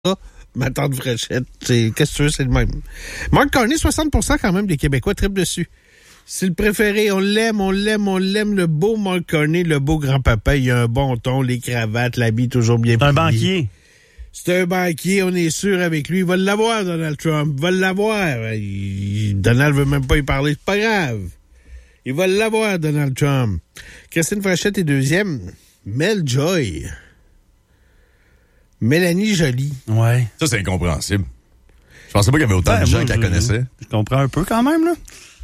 ma tante Fréchette. Qu'est-ce que tu veux, c'est le même. Mark Carney, 60% quand même des Québécois trippent dessus. C'est le préféré. On l'aime, le beau Mark Carney, le beau grand-papa. Il a un bon ton, les cravates, l'habit toujours bien plié. C'est un banquier. C'est un banquier, on est sûr avec lui. Il va l'avoir, Donald Trump. Il va l'avoir. Donald veut même pas y parler. C'est pas grave. Il va l'avoir, Donald Trump. Christine Fréchette est deuxième. Mel Joy. Mélanie Joly. Ouais. Ça, c'est incompréhensible. Je pensais pas qu'il y avait autant de gens qui la connaissaient. Je comprends un peu quand même, là.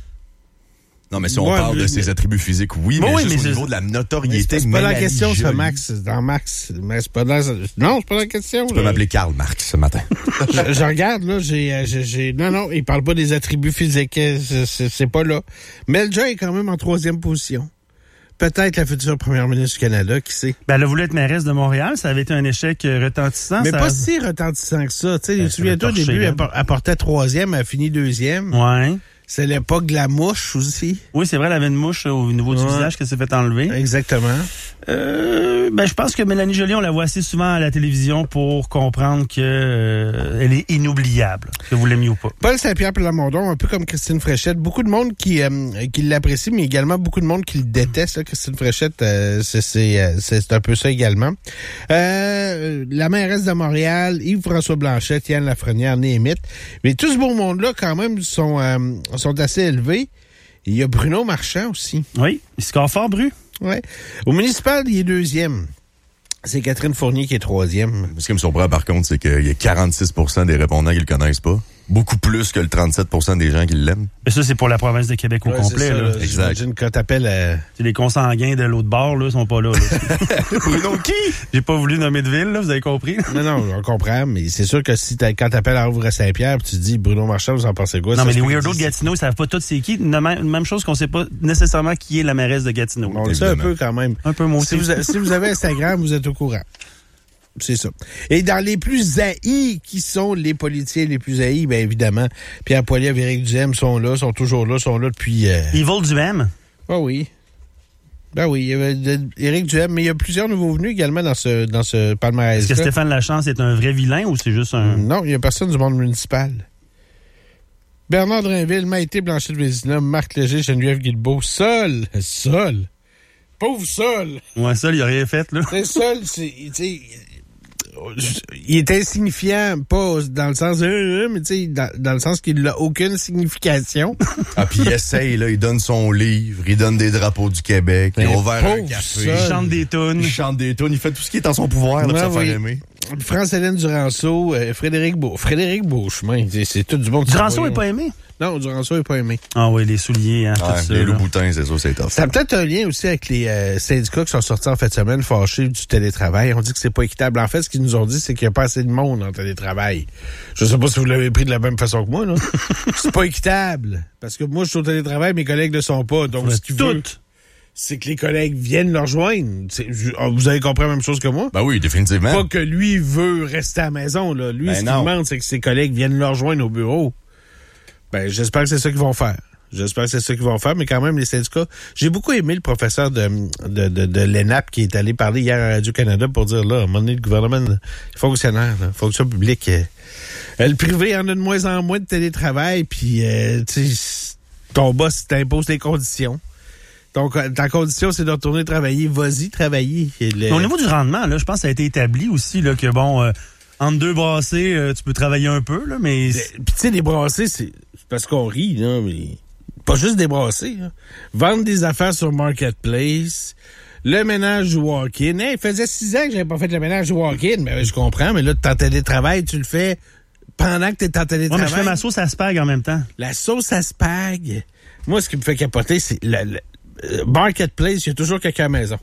Non, mais si on parle de ses attributs physiques, oui, mais juste au niveau de la notoriété. C'est pas la question, ça, Max. C'est dans Max. Mais c'est pas dans... Non, c'est pas la question. Tu peux m'appeler Karl Marx ce matin. je regarde, là, Non, il parle pas des attributs physiques. C'est pas là. Mel Joy est quand même en 3e position. Peut-être la future première ministre du Canada, qui sait. Ben, elle a voulu être mairesse de Montréal. Ça avait été un échec retentissant. Mais pas si retentissant que ça. Tu sais, tu souviens-toi, au début, elle portait 3e, elle a fini 2e. Ouais. C'est l'époque de la mouche aussi. Oui, c'est vrai, elle avait une mouche au niveau du visage qui s'est fait enlever. Exactement. Je pense que Mélanie Joly, on la voit assez souvent à la télévision pour comprendre que elle est inoubliable, que vous l'aimiez ou pas. Paul Saint-Pierre Plamondon, un peu comme Christine Fréchette, beaucoup de monde qui l'apprécie, mais également beaucoup de monde qui le déteste. Là. Christine Fréchette, c'est un peu ça également. La mairesse de Montréal, Yves-François Blanchette, Yann Lafrenière, Némite. Mais tout ce beau monde-là, quand même, sont assez élevés. Il y a Bruno Marchand aussi. Oui, il score fort, Bru. Ouais. Au municipal, il est 2e. C'est Catherine Fournier qui est 3e. Ce qui me surprend, par contre, c'est qu'il y a 46% des répondants qui le connaissent pas. Beaucoup plus que le 37% des gens qui l'aiment. Mais ça, c'est pour la province de Québec au complet. Ça, là. Exact. J'imagine quand t'appelles... Les consanguins de l'autre bord, là, sont pas là. Bruno qui? J'ai pas voulu nommer de ville, là, vous avez compris? Non, on comprend, mais c'est sûr que quand t'appelles à Havre-Saint-Pierre, tu te dis Bruno Marchand, vous en pensez quoi? Non, mais les weirdos de Gatineau, ils savent pas tous c'est qui. Même chose qu'on sait pas nécessairement qui est la mairesse de Gatineau. On le sait un peu quand même. Un peu moi aussi. Si vous avez Instagram, vous êtes au courant. C'est ça. Et dans les plus haïs, qui sont les politiciens les plus haïs, bien évidemment, Pierre Poilievre, Éric Duhem sont toujours là depuis... Yvon Duhem? Ah oui. Ben oui, il y avait Éric Duhem, mais il y a plusieurs nouveaux venus également dans ce palmarès. Est-ce que Stéphane Lachance est un vrai vilain ou c'est juste un... Non, il n'y a personne du monde municipal. Bernard Drainville, Maïté Blanchet-Vézina, Marc Léger, Geneviève Guilbeault, Sol. Pauvre Sol. Ouais, Sol, il a rien fait, là. C'est Sol, il est insignifiant, pas dans le sens mais tu sais, dans le sens qu'il n'a aucune signification. Ah, puis il essaye, là, il donne son livre, il donne des drapeaux du Québec, il a ouvert un café. Il chante des tunes. Il fait tout ce qui est en son pouvoir là, pour se faire aimer. France-Hélène Duranceau, Frédéric Beauchemin, c'est tout du bon. Duranceau n'est pas aimé? Non, Duranceau n'est pas aimé. Ah oui, les souliers, hein, tout ça. Les loups-boutins, c'est ça, c'est tough. Ça a peut-être un lien aussi avec les syndicats qui sont sortis en fin de semaine fâchés du télétravail. On dit que c'est pas équitable. En fait, ce qu'ils nous ont dit, c'est qu'il n'y a pas assez de monde en télétravail. Je sais pas si vous l'avez pris de la même façon que moi, là. C'est pas équitable. Parce que moi, je suis au télétravail, mes collègues ne le sont pas. Donc, ce qu'ils veulent, c'est que les collègues viennent le rejoindre. Vous avez compris la même chose que moi? Ben oui, définitivement. Pas que lui veut rester à la maison, là. Lui, ce qu'il demande, c'est que ses collègues viennent le rejoindre au bureau. Ben, j'espère que c'est ça qu'ils vont faire. Mais quand même, les syndicats... J'ai beaucoup aimé le professeur de l'ENAP qui est allé parler hier à Radio-Canada pour dire, là, à un moment donné, le gouvernement, fonctionnaire, là, fonction publique, le privé en a de moins en moins de télétravail, puis, tu sais, ton boss t'impose des conditions. Donc, ta condition, c'est de retourner travailler. Vas-y, travailler. Au niveau du rendement, là, je pense que ça a été établi aussi, là, que bon... entre deux brassées, tu peux travailler un peu, là, mais... Puis, tu sais, les brassées, c'est parce qu'on rit, là, mais... Pas juste des brassées, là. Vendre des affaires sur Marketplace, le ménage du walk-in. Hey, il faisait 6 ans que j'avais pas fait le ménage du walk-in. Mais je comprends, mais là, t'es en télétravail, tu le fais pendant que t'es en télétravail. Ouais, mais je fais ma sauce à spag en même temps. La sauce à spag. Moi, ce qui me fait capoter, c'est le Marketplace, il y a toujours quelqu'un à la maison.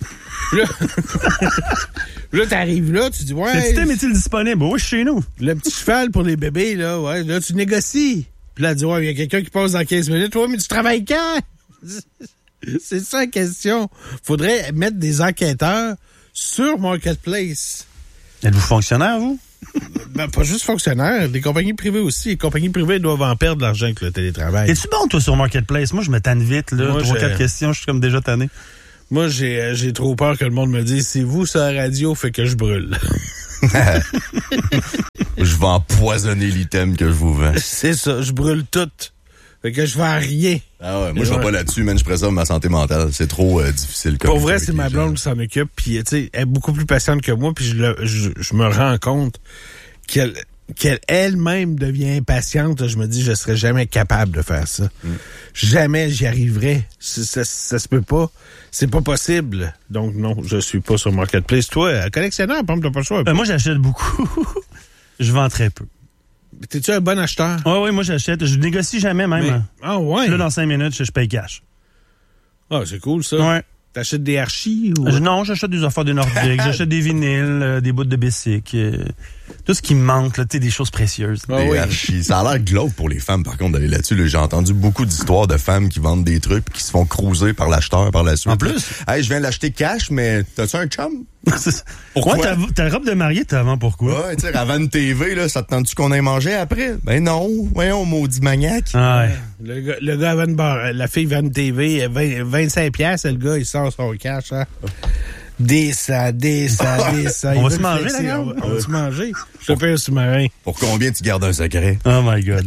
Là, t'arrives là, tu dis, ouais. Le système est-il disponible? Oui, chez nous. Le petit cheval pour les bébés, là, ouais. Là, tu négocies. Puis là, tu dis, ouais, il y a quelqu'un qui passe dans 15 minutes. Ouais, mais tu travailles quand? C'est ça la question. Faudrait mettre des enquêteurs sur Marketplace. Êtes-vous fonctionnaire, vous? Ben, pas juste fonctionnaire. Des compagnies privées aussi. Les compagnies privées doivent en perdre de l'argent avec le télétravail. Es-tu bon, toi, sur Marketplace? Moi, je me tanne vite, là. 3-4 questions, je suis comme déjà tanné. Moi, j'ai trop peur que le monde me dise, c'est vous, sur la radio, fait que je brûle. Je vais empoisonner l'item que je vous vends. C'est ça, je brûle tout. Fait que je vends rien. Ah ouais, moi, je vais pas là-dessus, man. Je préserve ma santé mentale. C'est trop difficile. Pour vrai, c'est ma blonde qui s'en occupe. Puis, tu sais, elle est beaucoup plus patiente que moi. Puis, je me rends compte qu'elle elle-même devient impatiente. Je me dis, je serais jamais capable de faire ça. Jamais j'y arriverais. Ça se peut pas. C'est pas possible. Donc, non, je suis pas sur Marketplace. Toi, collectionneur, t'as pas le choix. Moi, j'achète beaucoup. Je vends très peu. T'es-tu un bon acheteur? Oui, moi, j'achète. Je négocie jamais, même. Mais, ah ouais? Là, dans 5 minutes, je paye cash. Ah, c'est cool, ça. Ouais. T'achètes des archis ou... Non, j'achète des affaires de nordiques. J'achète des vinyles, des bouts de bicycle. Tout ce qui me manque, là, tu sais, des choses précieuses. Des archis. Ça a l'air glauque pour les femmes, par contre, d'aller là-dessus. Là, j'ai entendu beaucoup d'histoires de femmes qui vendent des trucs qui se font cruiser par l'acheteur par la suite. En plus? Hey, je viens l'acheter cash, mais t'as-tu un chum? Pourquoi? Ouais, ta robe de mariée, t'as avant pourquoi? Ouais, tu sais, avant une TV, là, ça te tente-tu qu'on ait mangé après? Ben non, voyons, maudit maniaque. Ah ouais. Le gars avant une bar, la fille va une TV, 25$, le gars, il sort son cash, hein. Des ça. On va se manger, la gars? On va se manger. Je te paye un sous-marin. Pour combien tu gardes un secret? Oh my God.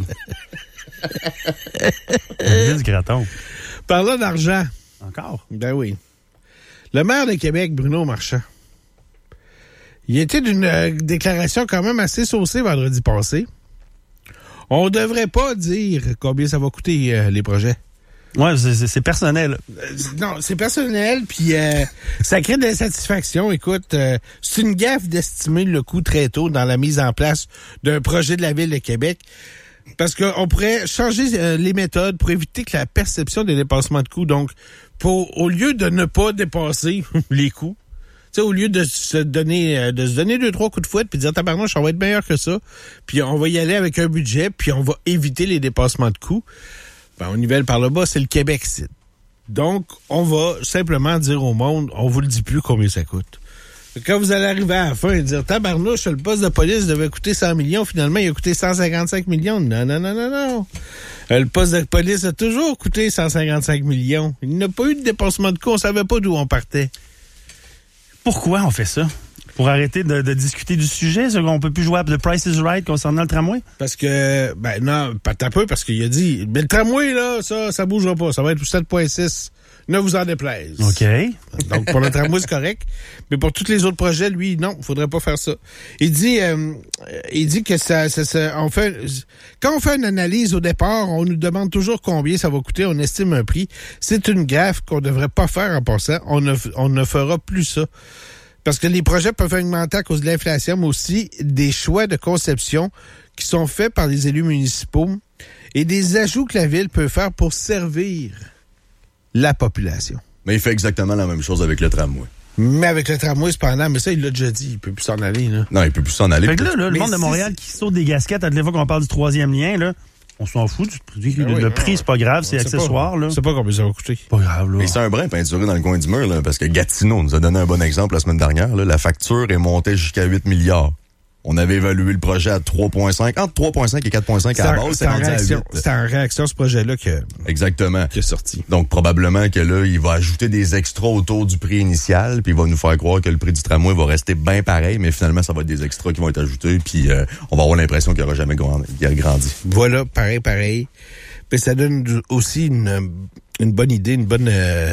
Du graton. Parlant d'argent. Encore? Ben oui. Le maire de Québec, Bruno Marchand, il était d'une déclaration quand même assez saucée vendredi passé. On devrait pas dire combien ça va coûter les projets. Ouais, c'est personnel. Non, c'est personnel, puis ça crée de l'insatisfaction. Écoute, c'est une gaffe d'estimer le coût très tôt dans la mise en place d'un projet de la Ville de Québec, parce qu'on pourrait changer les méthodes pour éviter que la perception des dépassements de coûts. Donc, au lieu de ne pas dépasser les coûts, tu sais, au lieu de se donner 2-3 coups de fouette puis dire tabarnouche, on va être meilleur que ça, puis on va y aller avec un budget, puis on va éviter les dépassements de coûts. Ben, on nivelle par le bas, c'est le Québec-Site. Donc, on va simplement dire au monde, on vous le dit plus combien ça coûte. Quand vous allez arriver à la fin et dire, tabarnouche, le poste de police devait coûter 100 millions, finalement, il a coûté 155 millions. Non. Le poste de police a toujours coûté 155 millions. Il n'a pas eu de dépassement de coût, on savait pas d'où on partait. Pourquoi on fait ça? Pour arrêter de discuter du sujet, ça, qu'on peut plus jouer à The Price is Right concernant le tramway? Parce que, ben non, pas un peu, parce qu'il a dit, mais le tramway, là, ça bougera pas. Ça va être 7,6. Ne vous en déplaise. OK. Donc, pour le tramway, c'est correct. Mais pour tous les autres projets, lui, non, faudrait pas faire ça. Il dit que quand on fait une analyse au départ, on nous demande toujours combien ça va coûter, on estime un prix. C'est une gaffe qu'on devrait pas faire en passant. On ne fera plus ça. Parce que les projets peuvent augmenter à cause de l'inflation, mais aussi des choix de conception qui sont faits par les élus municipaux et des ajouts que la Ville peut faire pour servir la population. Mais il fait exactement la même chose avec le tramway. Mais avec le tramway, cependant, mais ça, il l'a déjà dit, il peut plus s'en aller, là. Non, il peut plus s'en aller. Fait que là, le monde de Montréal qui saute des gasquettes à toutes les fois qu'on parle du 3e lien, là, on s'en fout du prix. Le prix, c'est pas grave, c'est accessoire, là. C'est pas combien ça va coûter. Pas grave, là. Mais c'est un brin peinturé dans le coin du mur, là, parce que Gatineau nous a donné un bon exemple la semaine dernière, là. La facture est montée jusqu'à 8 milliards. On avait évalué le projet à 3,5, entre 3,5 et 4,5 à la base. C'est en réaction à ce projet-là Exactement. qui est sorti. Donc, probablement que là, il va ajouter des extras autour du prix initial, puis il va nous faire croire que le prix du tramway va rester bien pareil, mais finalement, ça va être des extras qui vont être ajoutés, puis on va avoir l'impression qu'il n'aura jamais grandi. Voilà, pareil. Mais ça donne aussi une bonne idée, une bonne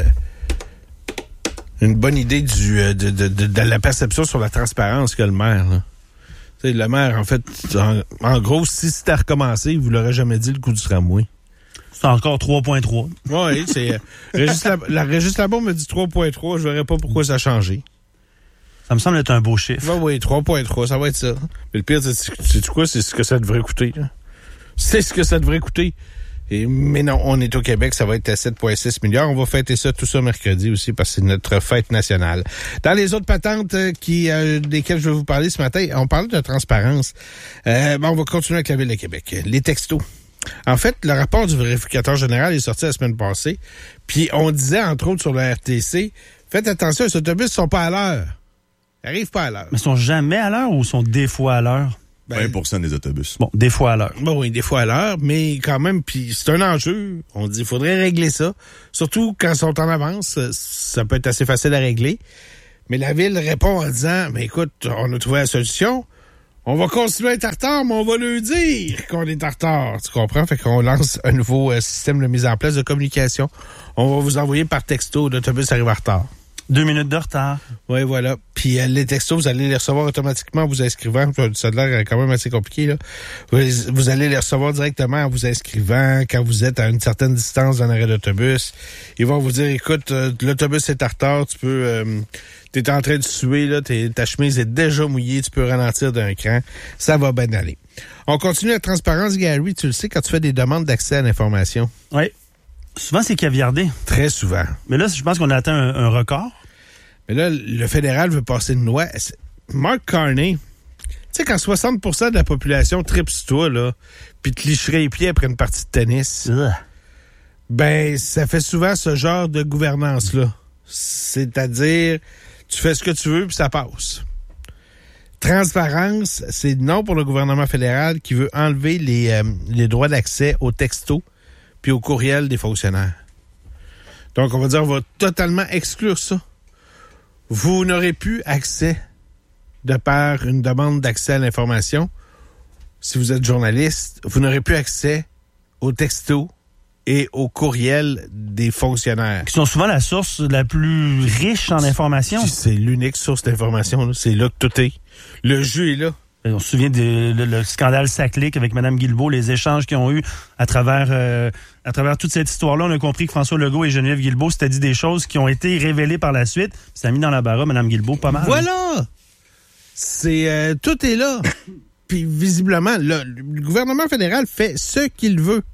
idée de la perception sur la transparence que le maire, là. Le maire, en fait, en gros, si c'était à recommencer, il vous l'aurait jamais dit le coût du tramway. C'est encore 3,3. Oui, c'est... Régis Labombe me dit 3,3. Je verrais pas pourquoi ça a changé. Ça me semble être un beau chiffre. Oui, 3,3, ça va être ça. Mais le pire, c'est quoi? C'est ce que ça devrait coûter. Là. C'est ce que ça devrait coûter. Mais non, on est au Québec, ça va être à 7,6 milliards. On va fêter ça tout ça mercredi aussi parce que c'est notre fête nationale. Dans les autres patentes desquelles je vais vous parler ce matin, on parle de transparence. On va continuer avec la Ville de Québec. Les textos. En fait, le rapport du vérificateur général est sorti la semaine passée. Puis on disait, entre autres, sur le RTC, faites attention, les autobus ne sont pas à l'heure. Ils n'arrivent pas à l'heure. Mais ils sont jamais à l'heure ou sont des fois à l'heure? 20% des autobus. Bon, des fois à l'heure. Bon, oui, des fois à l'heure, mais quand même, puis c'est un enjeu. On dit, il faudrait régler ça. Surtout quand ils sont en avance, ça peut être assez facile à régler. Mais la ville répond en disant, mais écoute, on a trouvé la solution. On va continuer à être en retard, mais on va leur dire qu'on est en retard. Tu comprends? Fait qu'on lance un nouveau système de mise en place de communication. On va vous envoyer par texto, l'autobus arrive en retard. 2 minutes de retard. Oui, voilà. Puis les textos, vous allez les recevoir automatiquement en vous inscrivant. Ça a l'air quand même assez compliqué, là. Vous allez les recevoir directement en vous inscrivant quand vous êtes à une certaine distance d'un arrêt d'autobus. Ils vont vous dire, écoute, l'autobus est en retard, tu peux... t'es en train de suer, là, ta chemise est déjà mouillée, tu peux ralentir d'un cran. Ça va bien aller. On continue la transparence, Gary. Tu le sais, quand tu fais des demandes d'accès à l'information. Oui. Souvent, c'est caviardé. Très souvent. Mais là, je pense qu'on a atteint un record. Mais là, le fédéral veut passer une loi. Mark Carney, tu sais, quand 60% de la population tripe sur toi, là, puis te licherait les pieds après une partie de tennis, ben, ça fait souvent ce genre de gouvernance-là. C'est-à-dire, tu fais ce que tu veux, puis ça passe. Transparence, c'est non pour le gouvernement fédéral qui veut enlever les droits d'accès aux textos puis au courriel des fonctionnaires. Donc, on va dire, on va totalement exclure ça. Vous n'aurez plus accès, de par une demande d'accès à l'information, si vous êtes journaliste, vous n'aurez plus accès aux textos et aux courriels des fonctionnaires. Qui sont souvent la source la plus riche en information. C'est l'unique source d'information, là. C'est là que tout est. Le jeu est là. On se souvient le scandale Saclic avec Mme Guilbeault, les échanges qu'ils ont eus à travers toute cette histoire-là. On a compris que François Legault et Geneviève Guilbeault s'étaient dit des choses qui ont été révélées par la suite. Ça a mis dans la barre Mme Guilbeault pas mal. Voilà! C'est tout est là. Puis visiblement, le gouvernement fédéral fait ce qu'il veut.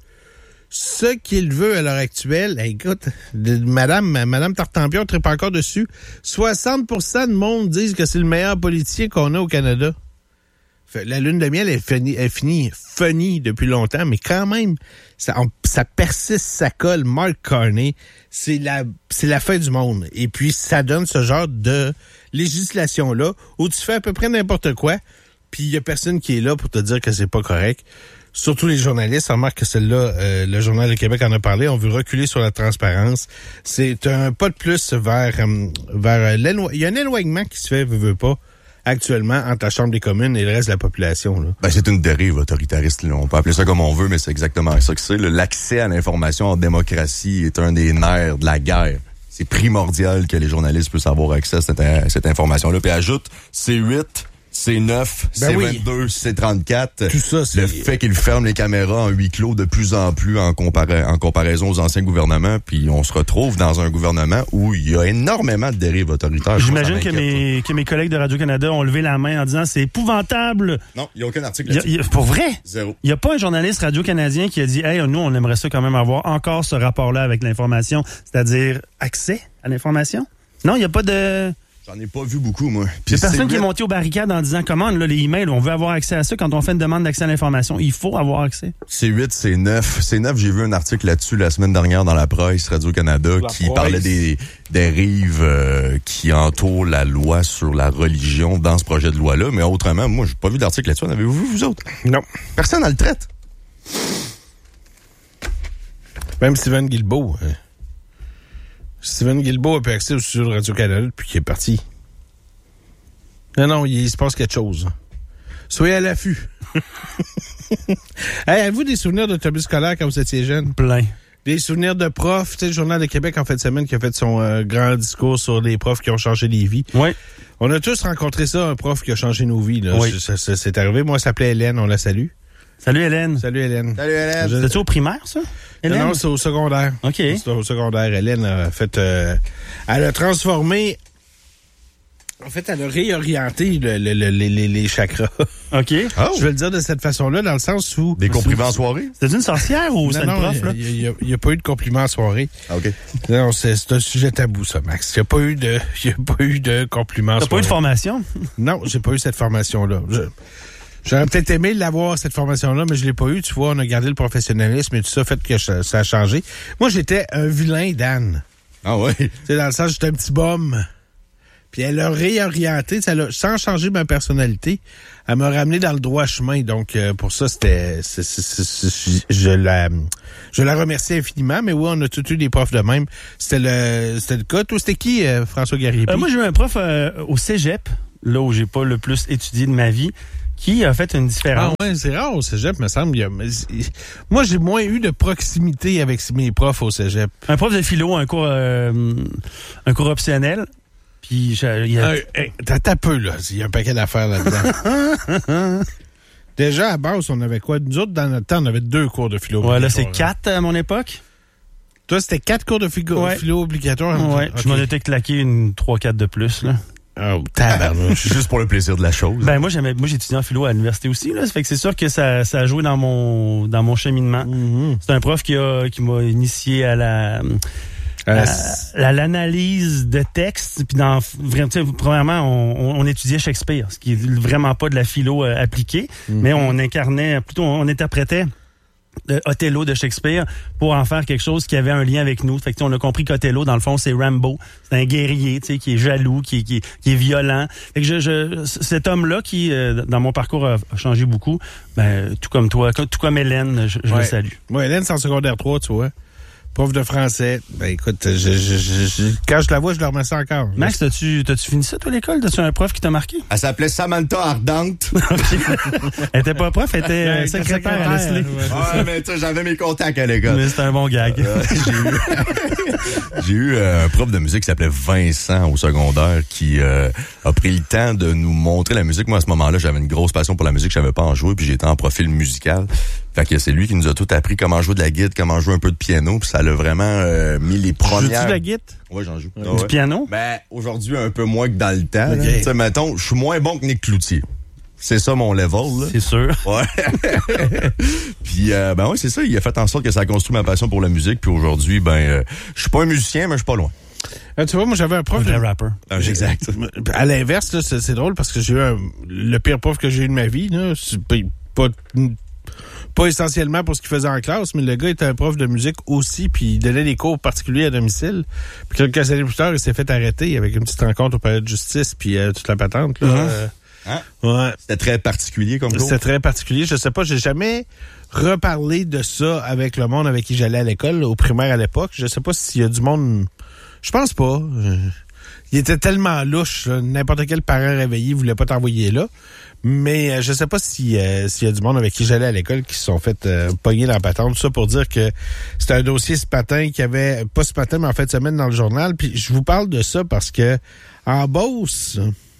Ce qu'il veut à l'heure actuelle, écoute, Madame Tartampion tripe encore dessus. 60% de monde disent que c'est le meilleur politicien qu'on a au Canada. La lune de miel est finie funny depuis longtemps, mais quand même, ça persiste, ça colle. Mark Carney, c'est la fin du monde. Et puis, ça donne ce genre de législation-là où tu fais à peu près n'importe quoi, puis il y a personne qui est là pour te dire que c'est pas correct. Surtout les journalistes, on remarque que celle-là, le Journal de Québec en a parlé, on veut reculer sur la transparence. C'est un pas de plus vers il y a un éloignement qui se fait, veut pas, actuellement, entre la Chambre des communes et le reste de la population. Là. Ben, c'est une dérive autoritariste. Là. On peut appeler ça comme on veut, mais c'est exactement ça que c'est. L'accès à l'information en démocratie est un des nerfs de la guerre. C'est primordial que les journalistes puissent avoir accès à cette information-là. Puis ajoute, C8, C9, C22, C34. Tout ça, c'est... Le fait qu'ils ferment les caméras en huis clos de plus en plus en comparaison aux anciens gouvernements, puis on se retrouve dans un gouvernement où il y a énormément de dérives autoritaires. J'imagine que mes collègues de Radio-Canada ont levé la main en disant c'est épouvantable. Non, il n'y a aucun article là-dessus. Pour vrai? Zéro. Il n'y a pas un journaliste radio-canadien qui a dit hey, nous, on aimerait ça quand même avoir encore ce rapport-là avec l'information, c'est-à-dire accès à l'information? Non, il n'y a pas de... J'en ai pas vu beaucoup, moi. Il y a personne qui est monté aux barricades en disant comment, là, les emails, on veut avoir accès à ça. Quand on fait une demande d'accès à l'information, il faut avoir accès. C8, C9. C9, j'ai vu un article là-dessus la semaine dernière dans la presse Radio-Canada qui parlait des dérives qui entourent la loi sur la religion dans ce projet de loi-là. Mais autrement, moi, j'ai pas vu d'article là-dessus. En avez-vous vu, vous autres? Non. Personne ne le traite. Même Steven Guilbeault. Steven Guilbeault a pu accès au studio de Radio-Canada depuis qu'il est parti. Non, il se passe quelque chose. Soyez à l'affût. Hey, avez-vous des souvenirs d'autobus scolaire quand vous étiez jeune? Plein. Des souvenirs de profs? Tu sais, le Journal de Québec en fin de semaine qui a fait son grand discours sur les profs qui ont changé les vies. Oui. On a tous rencontré ça, un prof qui a changé nos vies. Là. Oui. C'est arrivé. Moi, elle s'appelait Hélène. On la salue. Salut Hélène. Salut Hélène. Salut Hélène. C'était-tu au primaire, ça? Hélène? Non, c'est au secondaire. OK. C'est au secondaire. Hélène a fait... elle a transformé... En fait, elle a réorienté les chakras. OK. Oh. Je vais le dire de cette façon-là, dans le sens où... Des compliments en soirée? C'était une sorcière ou c'est une prof, là? Il n'y a pas eu de compliments en soirée. Ah, OK. Non, c'est un sujet tabou, ça, Max. Il n'y a pas eu de compliments en soirée. T'as pas eu de formation? Non, j'ai pas eu cette formation-là. J'aurais peut-être aimé l'avoir, cette formation-là, mais je l'ai pas eu. Tu vois, on a gardé le professionnalisme et tout ça, fait que ça a changé. Moi, j'étais un vilain Dan. Ah ouais? Tu sais, dans le sens, j'étais un petit bum. Puis elle a réorienté, sans changer ma personnalité, elle m'a ramené dans le droit chemin. Donc, pour ça, je la remercie infiniment. Mais oui, on a tous eu des profs de même. C'était le cas. Toi, c'était qui, François Gariépy? Moi, j'ai eu un prof au cégep, là où j'ai pas le plus étudié de ma vie, qui a fait une différence. Ah ouais, c'est rare au cégep, me semble. Moi, j'ai moins eu de proximité avec mes profs au cégep. Un prof de philo, un cours optionnel. Puis t'as peu, là. Il y a un paquet d'affaires là-dedans. Déjà, à base, on avait quoi? Nous autres, dans notre temps, on avait 2 cours de philo obligatoire. Ouais, là, c'est 4 à mon époque. Toi, c'était 4 cours de philo obligatoire? Ouais, okay. Je m'en étais claqué 3-4 de plus, là. Oh, tabarnouche. Juste pour le plaisir de la chose. Ben, moi, j'ai étudié en philo à l'université aussi, là. Ça fait que c'est sûr que ça a joué dans mon cheminement. Mm-hmm. C'est un prof qui m'a initié à l'analyse de texte, puis premièrement, on étudiait Shakespeare, ce qui est vraiment pas de la philo appliquée, mais on interprétait Othello de Shakespeare pour en faire quelque chose qui avait un lien avec nous. Fait que on a compris qu'Othello, dans le fond, c'est Rambo, c'est un guerrier, qui est jaloux, qui est violent. Fait que cet homme-là qui, dans mon parcours, a changé beaucoup, ben, tout comme toi, tout comme Hélène, je le salue. Moi, Hélène, c'est en secondaire 3, tu vois. Prof de français. Ben écoute, quand je la vois, je le remercie encore. Max, t'as-tu fini ça, toi, à l'école? T'as-tu un prof qui t'a marqué? Elle s'appelait Samantha Ardente. Elle était pas prof, elle était secrétaire à Leslie. Ouais, mais tu sais, j'avais mes contacts à l'école. Mais c'était un bon gag. J'ai eu un prof de musique qui s'appelait Vincent au secondaire qui a pris le temps de nous montrer la musique. Moi, à ce moment-là, j'avais une grosse passion pour la musique, je savais pas en jouer, puis j'étais en profil musical. Fait que c'est lui qui nous a tout appris comment jouer de la guitare, comment jouer un peu de piano, puis ça l'a vraiment mis les premières... Joues-tu de la guitare? Ouais, j'en joue. Du piano? Ben, aujourd'hui, un peu moins que dans le temps. Okay. Tu sais, mettons, je suis moins bon que Nick Cloutier. C'est ça mon level, là. C'est sûr. Ouais. Puis, ben ouais, c'est ça. Il a fait en sorte que ça a construit ma passion pour la musique. Puis aujourd'hui, je suis pas un musicien, mais je suis pas loin. Tu vois, moi, j'avais un prof... Un rapper. Exact. À l'inverse, là, c'est drôle parce que j'ai eu le pire prof que j'ai eu de ma vie, là. C'est pas essentiellement pour ce qu'il faisait en classe, mais le gars était un prof de musique aussi, puis il donnait des cours particuliers à domicile. Puis quelques années plus tard, il s'est fait arrêter avec une petite rencontre au palais de justice, puis toute la patente, là. Hein? Ouais. C'était très particulier comme cours. C'était très particulier. Je sais pas, j'ai jamais reparlé de ça avec le monde avec qui j'allais à l'école, au primaire à l'époque. Je sais pas s'il y a du monde... Je pense pas. Il était tellement louche, là. N'importe quel parent réveillé voulait pas t'envoyer là. Mais je sais pas s'il y a du monde avec qui j'allais à l'école qui se sont fait pogner dans la patente. Tout ça pour dire que c'était un dossier ce matin qui avait, pas ce matin, mais en fin de semaine dans le journal. Puis je vous parle de ça parce que en Beauce,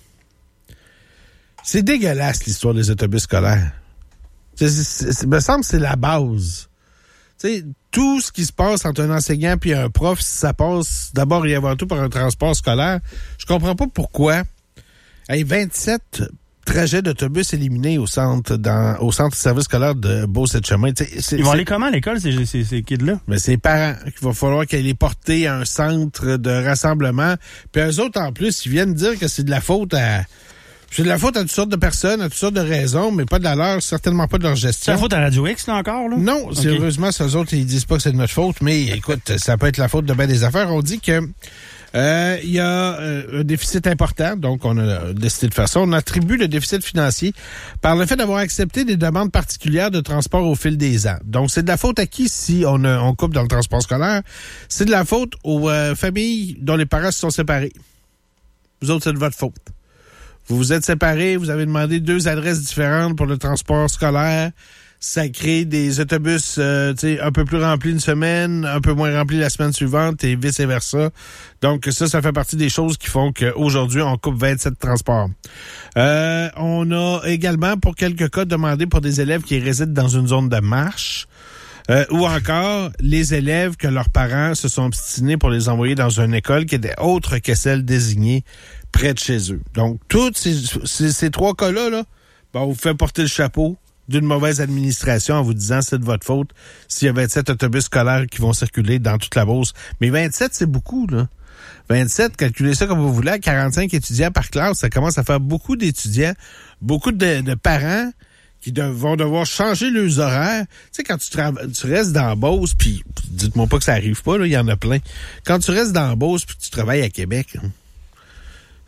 c'est dégueulasse l'histoire des autobus scolaires. Me semble que c'est la base. Tu sais, tout ce qui se passe entre un enseignant puis un prof, ça passe d'abord et avant tout par un transport scolaire. Je comprends pas pourquoi. 27 trajets d'autobus éliminés au centre de service scolaire de Beauce-et-Chemin. Ils vont aller comment à l'école, ces kids-là? Mais c'est les parents qu'il va falloir qu'ils les porter à un centre de rassemblement. Puis eux autres, en plus, ils viennent dire que c'est de la faute à... C'est de la faute à toutes sortes de personnes, à toutes sortes de raisons, mais pas de la leur, certainement pas de leur gestion. C'est la faute à Radio X, là, encore, là? Non, okay. Sérieusement, eux autres, ils disent pas que c'est de notre faute, mais écoute, ça peut être la faute de bien des affaires. On dit que il y a un déficit important, donc on a décidé de faire ça. On attribue le déficit financier par le fait d'avoir accepté des demandes particulières de transport au fil des ans. Donc, c'est de la faute à qui si on coupe dans le transport scolaire? C'est de la faute aux familles dont les parents se sont séparés. Vous autres, c'est de votre faute. Vous vous êtes séparés, vous avez demandé 2 adresses différentes pour le transport scolaire. Ça crée des autobus un peu plus remplis une semaine, un peu moins remplis la semaine suivante et vice-versa. Donc ça fait partie des choses qui font qu'aujourd'hui, on coupe 27 transports. On a également, pour quelques cas, demandé pour des élèves qui résident dans une zone de marche. Ou encore, les élèves que leurs parents se sont obstinés pour les envoyer dans une école qui était autre que celle désignée près de chez eux. Donc, tous ces 3 cas-là, on vous fait porter le chapeau d'une mauvaise administration en vous disant c'est de votre faute s'il y a 27 autobus scolaires qui vont circuler dans toute la Beauce. Mais 27, c'est beaucoup, là. 27, calculez ça comme vous voulez, 45 étudiants par classe, ça commence à faire beaucoup d'étudiants, beaucoup de parents qui vont devoir changer leurs horaires. Tu sais, quand tu restes dans Beauce, puis dites-moi pas que ça arrive pas, là, il y en a plein. Quand tu restes dans Beauce puis tu travailles à Québec,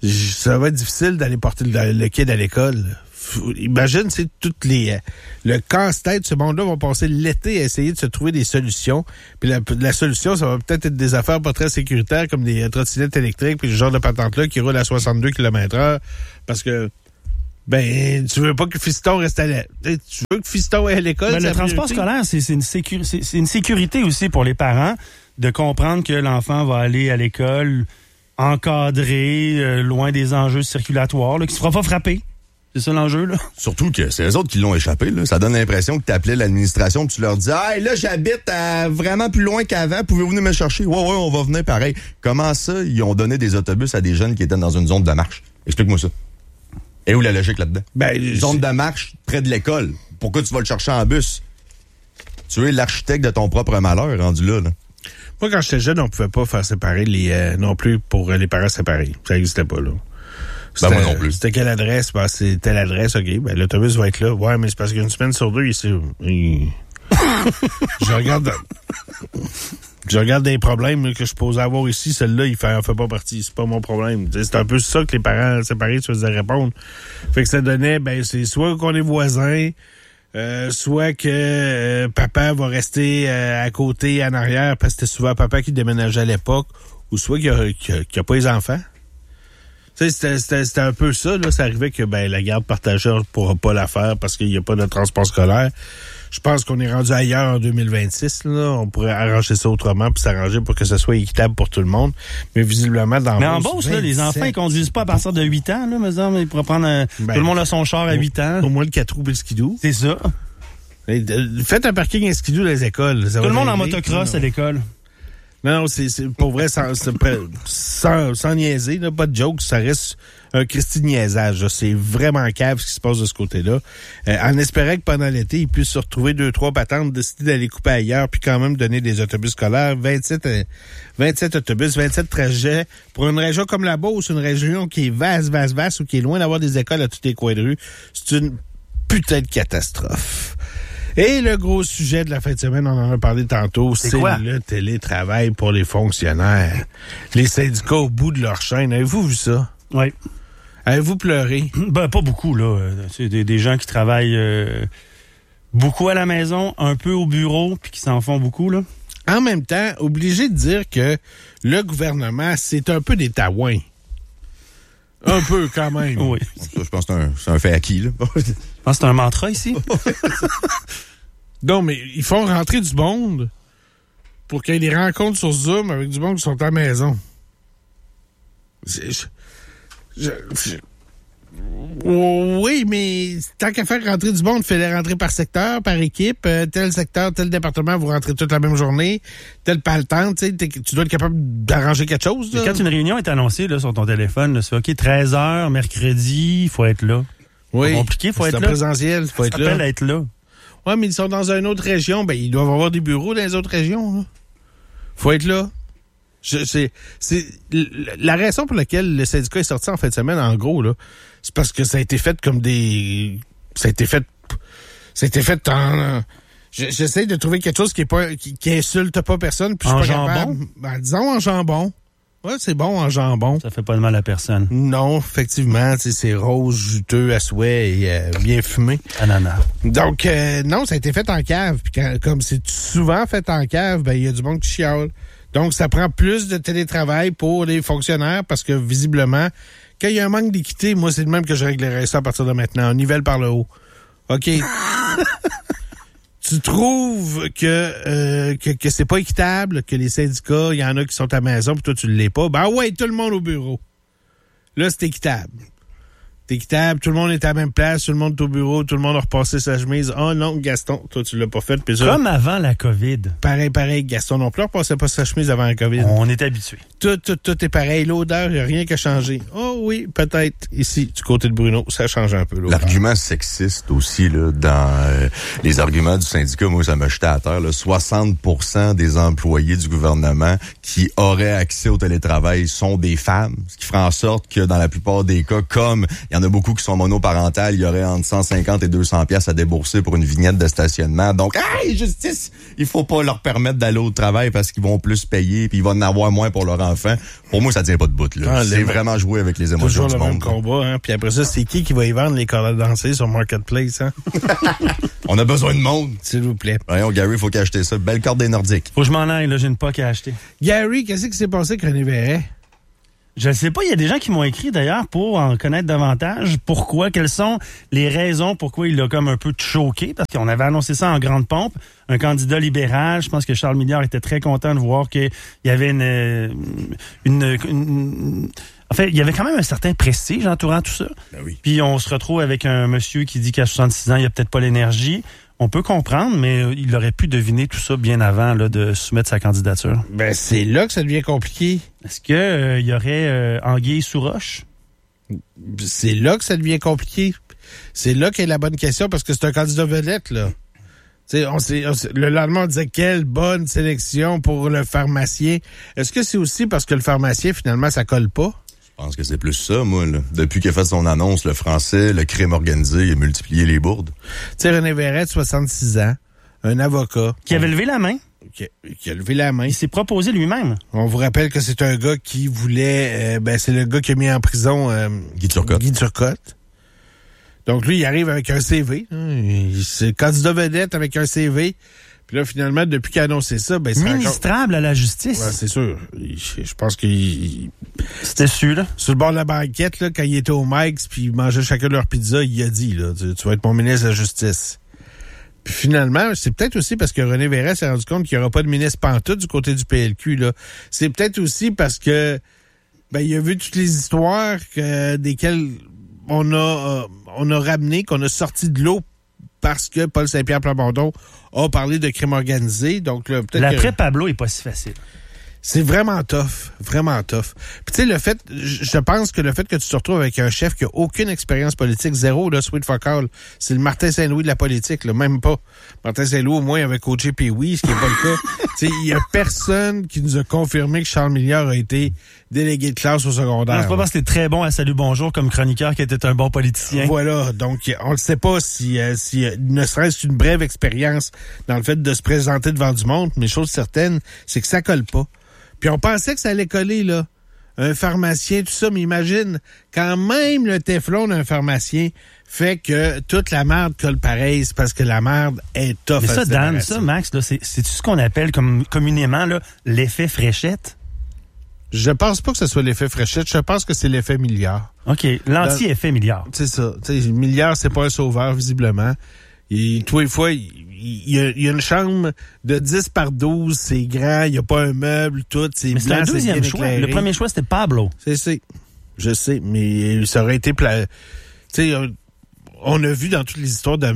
ça va être difficile d'aller porter le kid à l'école. Imagine, c'est toutes les... le casse-tête, ce monde-là va passer l'été à essayer de se trouver des solutions. Puis la solution, ça va peut-être être des affaires pas très sécuritaires, comme des trottinettes électriques, puis le genre de patente-là qui roule à 62 km/h. Parce que, tu veux pas que Fiston reste tu veux que Fiston aille à l'école. Le transport scolaire, c'est une sécurité aussi pour les parents de comprendre que l'enfant va aller à l'école encadré, loin des enjeux circulatoires, là, qui se fera pas frapper. C'est ça l'enjeu, là? Surtout que c'est eux autres qui l'ont échappé, là. Ça donne l'impression que tu appelais l'administration et tu leur dis « Hey, là, j'habite vraiment plus loin qu'avant. Pouvez-vous venir me chercher? » Ouais, on va venir pareil. Comment ça, ils ont donné des autobus à des jeunes qui étaient dans une zone de marche? Explique-moi ça. Et où la logique là-dedans? Zone de marche près de l'école. Pourquoi tu vas le chercher en bus? Tu es l'architecte de ton propre malheur, rendu là. Moi, quand j'étais jeune, on pouvait pas faire séparer non plus pour les parents séparés. Ça n'existait pas, là. Moi non plus. C'était quelle adresse? C'est telle adresse, OK. L'autobus va être là. Ouais, mais c'est parce qu'une semaine sur deux, je regarde des problèmes là, que je posais avoir ici. Celui-là, il fait pas partie. C'est pas mon problème. C'est un peu ça que les parents séparés se faisaient répondre. Fait que ça donnait, c'est soit qu'on est voisins, soit que papa va rester à côté, en arrière, parce que c'était souvent papa qui déménageait à l'époque, ou soit qu'il y a pas les enfants. Tu sais, c'était un peu ça, là. Ça arrivait que, la garde partagée, on ne pourra pas la faire parce qu'il n'y a pas de transport scolaire. Je pense qu'on est rendu ailleurs en 2026, là. On pourrait arranger ça autrement puis s'arranger pour que ce soit équitable pour tout le monde. Mais visiblement, Mais en Beauce, là, les enfants, ils conduisent pas à partir de 8 ans, là, mais ils pourraient prendre tout le monde a son char à 8 ans. Au moins le 4 roues et le skidoo. C'est ça. Faites un parking et un skidoo dans les écoles. Tout le monde en motocross à l'école. Non, c'est pour vrai, sans niaiser, là, pas de joke, ça reste un Christy de niaisage. Là. C'est vraiment cave ce qui se passe de ce côté-là. En espérant que pendant l'été, ils puissent se retrouver 2-3 patentes, décider d'aller couper ailleurs, puis quand même donner des autobus scolaires, 27 autobus, 27 trajets. Pour une région comme la Beauce, une région qui est vaste, ou qui est loin d'avoir des écoles à tous les coins de rue, c'est une putain de catastrophe. Et le gros sujet de la fin de semaine, on en a parlé tantôt, c'est le télétravail pour les fonctionnaires. Les syndicats au bout de leur chaîne. Avez-vous vu ça? Oui. Avez-vous pleuré? Pas beaucoup, là. C'est des gens qui travaillent beaucoup à la maison, un peu au bureau, puis qui s'en font beaucoup, là. En même temps, obligé de dire que le gouvernement, c'est un peu des taouins. Un peu, quand même. Oui. Ça, je pense que c'est un fait acquis, là. Je pense que c'est un mantra ici. Non, mais ils font rentrer du monde pour qu'il y ait des rencontres sur Zoom avec du monde qui sont à la maison. Oui, mais tant qu'à faire rentrer du monde, fais-les rentrer par secteur, par équipe. Tel secteur, tel département, vous rentrez toute la même journée. Tel pas le temps, tu dois être capable d'arranger quelque chose. Là. Quand une réunion est annoncée là, sur ton téléphone, là, c'est OK, 13h, mercredi, il faut être là. Oui. C'est compliqué, il faut être là. C'est présentiel, il faut être là. Ça s'appelle être là. Oui, mais ils sont dans une autre région. Ils doivent avoir des bureaux dans les autres régions. Là. Faut être là. C'est la raison pour laquelle le syndicat est sorti en fin de semaine, en gros, là, c'est parce que ça a été fait comme des... Ça a été fait en... J'essaie de trouver quelque chose qui insulte pas personne. Puis en je suis pas jambon? Capable. Disons en jambon. Ouais, c'est bon en jambon. Ça fait pas de mal à personne. Non, effectivement, c'est rose, juteux, à souhait et bien fumé. Ananas. Donc, non, ça a été fait en cave. Puis comme c'est souvent fait en cave, il y a du monde qui chiale. Donc, ça prend plus de télétravail pour les fonctionnaires parce que, visiblement, quand il y a un manque d'équité, moi, c'est le même que je réglerais ça à partir de maintenant. On nivelle par le haut. OK. Tu trouves que c'est pas équitable, que les syndicats, il y en a qui sont à la maison, puis toi, tu ne l'es pas. Ouais, tout le monde au bureau. Là, c'est équitable. C'est équitable, tout le monde est à la même place, tout le monde est au bureau, tout le monde a repassé sa chemise. Oh non, Gaston, toi, tu l'as pas fait. Puis ça, comme avant la COVID. Pareil, Gaston non plus, on repassait pas sa chemise avant la COVID. On est habitué. Tout est pareil. L'odeur, il n'y a rien qui a changé. Oh oui, peut-être ici, du côté de Bruno, ça change un peu. L'odeur. L'argument sexiste aussi, là, dans les arguments du syndicat, moi, ça m'a jeté à terre. Là, 60% des employés du gouvernement qui auraient accès au télétravail sont des femmes, ce qui ferait en sorte que dans la plupart des cas, comme il y en en a beaucoup qui sont monoparentales. Il y aurait entre 150 et 200 pièces à débourser pour une vignette de stationnement. Donc, hey, justice, il faut pas leur permettre d'aller au travail parce qu'ils vont plus payer puis ils vont en avoir moins pour leur enfant. Pour moi, ça tient pas de bout, là. C'est vraiment jouer avec les émotions du monde. Toujours le même combat, hein. Puis après ça, c'est qui va y vendre les cordes à danser sur Marketplace, hein? On a besoin de monde. S'il vous plaît. Voyons, Gary, faut qu'acheter ça. Belle corde des Nordiques. Faut que je m'en aille, là. J'ai une POC à acheter. Gary, qu'est-ce qui s'est passé avec René Verret? Je ne sais pas, il y a des gens qui m'ont écrit d'ailleurs pour en connaître davantage. Pourquoi? Quelles sont les raisons pourquoi il a comme un peu choqué? Parce qu'on avait annoncé ça en grande pompe. Un candidat libéral, je pense que Charles Milliard était très content de voir qu'il y avait en fait, il y avait quand même un certain prestige entourant tout ça. Ben oui. Puis on se retrouve avec un monsieur qui dit qu'à 66 ans, il a peut-être pas l'énergie. On peut comprendre, mais il aurait pu deviner tout ça bien avant là, de soumettre sa candidature. Ben, c'est là que ça devient compliqué. Est-ce que il y aurait anguille sous roche? C'est là que ça devient compliqué. C'est là qu'est la bonne question, parce que c'est un candidat vedette, là. T'sais, le lendemain, on disait quelle bonne sélection pour le pharmacien. Est-ce que c'est aussi parce que le pharmacien, finalement, ça colle pas? Je pense que c'est plus ça, moi, là. Depuis qu'il a fait son annonce, le français, le crime organisé, il a multiplié les bourdes. Tu sais, René Verret, 66 ans, un avocat. Qui avait levé la main. Qui a levé la main. Il s'est proposé lui-même. On vous rappelle que c'est un gars qui voulait... c'est le gars qui a mis en prison... Guy Turcotte. Donc, lui, il arrive avec un CV. C'est le candidat vedette avec un CV. Puis là, finalement, depuis qu'il a annoncé ça, c'est ministrable à la justice. Ouais, c'est sûr. Je pense qu'il... C'était sûr, là. Sur le bord de la banquette, là, quand il était au Mike's, puis ils mangeaient chacun leur pizza, il a dit, là, tu vas être mon ministre de la Justice. Puis finalement, c'est peut-être aussi parce que René Verret s'est rendu compte qu'il n'y aura pas de ministre pantoute du côté du PLQ, là. C'est peut-être aussi parce que, il a vu toutes les histoires desquelles on a ramené, qu'on a sorti de l'eau parce que Paul Saint-Pierre Plamondon a parlé de crime organisé. Donc là, peut-être l'après Pablo est pas si facile. C'est vraiment tough. Vraiment tough. Puis tu sais, je pense que le fait que tu te retrouves avec un chef qui a aucune expérience politique, zéro, là, sweet fuck all, c'est le Martin Saint-Louis de la politique, là, même pas. Martin Saint-Louis, au moins, avait coaché Pee-Wee, ce qui n'est pas le cas. Tu sais, il y a personne qui nous a confirmé que Charles Milliard a été délégué de classe au secondaire. Non, c'est pas parce que c'était très bon à Salut Bonjour comme chroniqueur qui était un bon politicien. Voilà. Donc, on ne sait pas si ne serait-ce une brève expérience dans le fait de se présenter devant du monde, mais chose certaine, c'est que ça colle pas. Puis on pensait que ça allait coller, là. Un pharmacien, tout ça, mais imagine, quand même le téflon d'un pharmacien fait que toute la merde colle pareil, c'est parce que la merde est tough. Mais ça, Dan, ça, Max, là, c'est ce qu'on appelle communément là, l'effet fréchette? Je pense pas que ce soit l'effet fréchette, je pense que c'est l'effet Milliard. OK, l'anti-effet Milliard. C'est ça. Milliard, c'est pas un sauveur, visiblement. Tous les fois, il y a une chambre de 10 par 12, c'est grand, il n'y a pas un meuble, tout, c'est mais blanc, c'est un deuxième choix. Éclairé. Le premier choix, c'était Pablo. Je sais, mais ça aurait été... Tu sais, on a vu dans toutes les histoires de